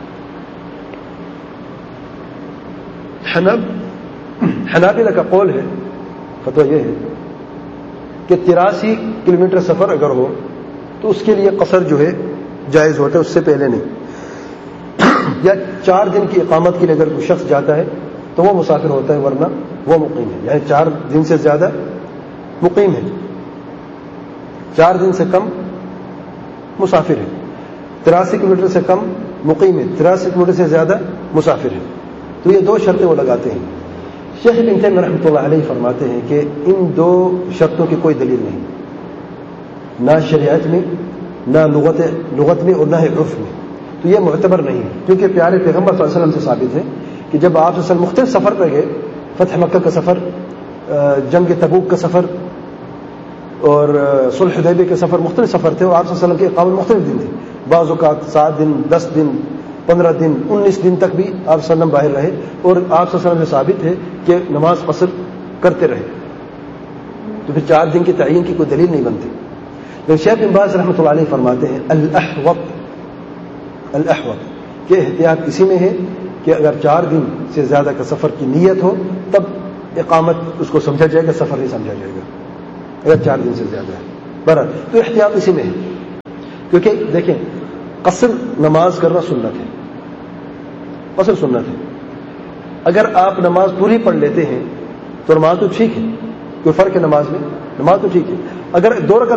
حنب حنابلہ کا قول ہے، فتویٰ یہ ہے کہ تراسی کلومیٹر سفر اگر ہو تو اس کے لیے قصر جو ہے جائز ہوتا ہے، اس سے پہلے نہیں. یا چار دن کی اقامت کے لیے اگر کوئی شخص جاتا ہے تو وہ مسافر ہوتا ہے، ورنہ وہ مقیم ہے. یعنی چار دن سے زیادہ مقیم ہے، چار دن سے کم مسافر ہے. تراسی کلومیٹر سے کم مقیم ہے، تراسی کلومیٹر سے زیادہ مسافر ہے. تو یہ دو شرطیں وہ لگاتے ہیں. شیخ ابن تیمیہ رحمۃ اللہ علیہ فرماتے ہیں کہ ان دو شرطوں کی کوئی دلیل نہیں، نہ شریعت میں، نہ لغت لغت میں، اور نہ عرف میں. تو یہ معتبر نہیں ہے، کیونکہ پیارے پیغمبر صلی اللہ علیہ وسلم سے ثابت ہے کہ جب آپ صلی اللہ علیہ وسلم مختلف سفر پہ گئے، فتح مکہ کا سفر، جنگ تبوک کا سفر اور صلح حدیبیہ کے سفر، مختلف سفر تھے، اور آپ صلی اللہ علیہ وسلم کے اقامت مختلف دن تھے. بعض اوقات سات دن، دس دن، پندرہ دن، انیس دن تک بھی آپ صلی اللہ علیہ وسلم باہر رہے، اور آپ صلی اللہ علیہ وسلم سے ثابت ہے کہ نماز قصر کرتے رہے. تو پھر چار دن کی تعین کی کوئی دلیل نہیں بنتی. لیکن شیخ بن باز رحمۃ اللہ علیہ فرماتے ہیں الاحوط الاحوط کہ احتیاط اسی میں ہے کہ اگر چار دن سے زیادہ کا سفر کی نیت ہو تب اقامت اس کو سمجھا جائے گا، سفر نہیں سمجھا جائے گا اگر چار دن سے زیادہ ہے. برابر تو احتیاط اسی میں ہے، کیونکہ دیکھیں قصر نماز کرنا سنت ہے، قصر سنت ہے. اگر آپ نماز پوری پڑھ لیتے ہیں تو نماز تو ٹھیک ہے، کوئی فرق ہے نماز میں، نماز تو ٹھیک ہے. اگر دو رکعت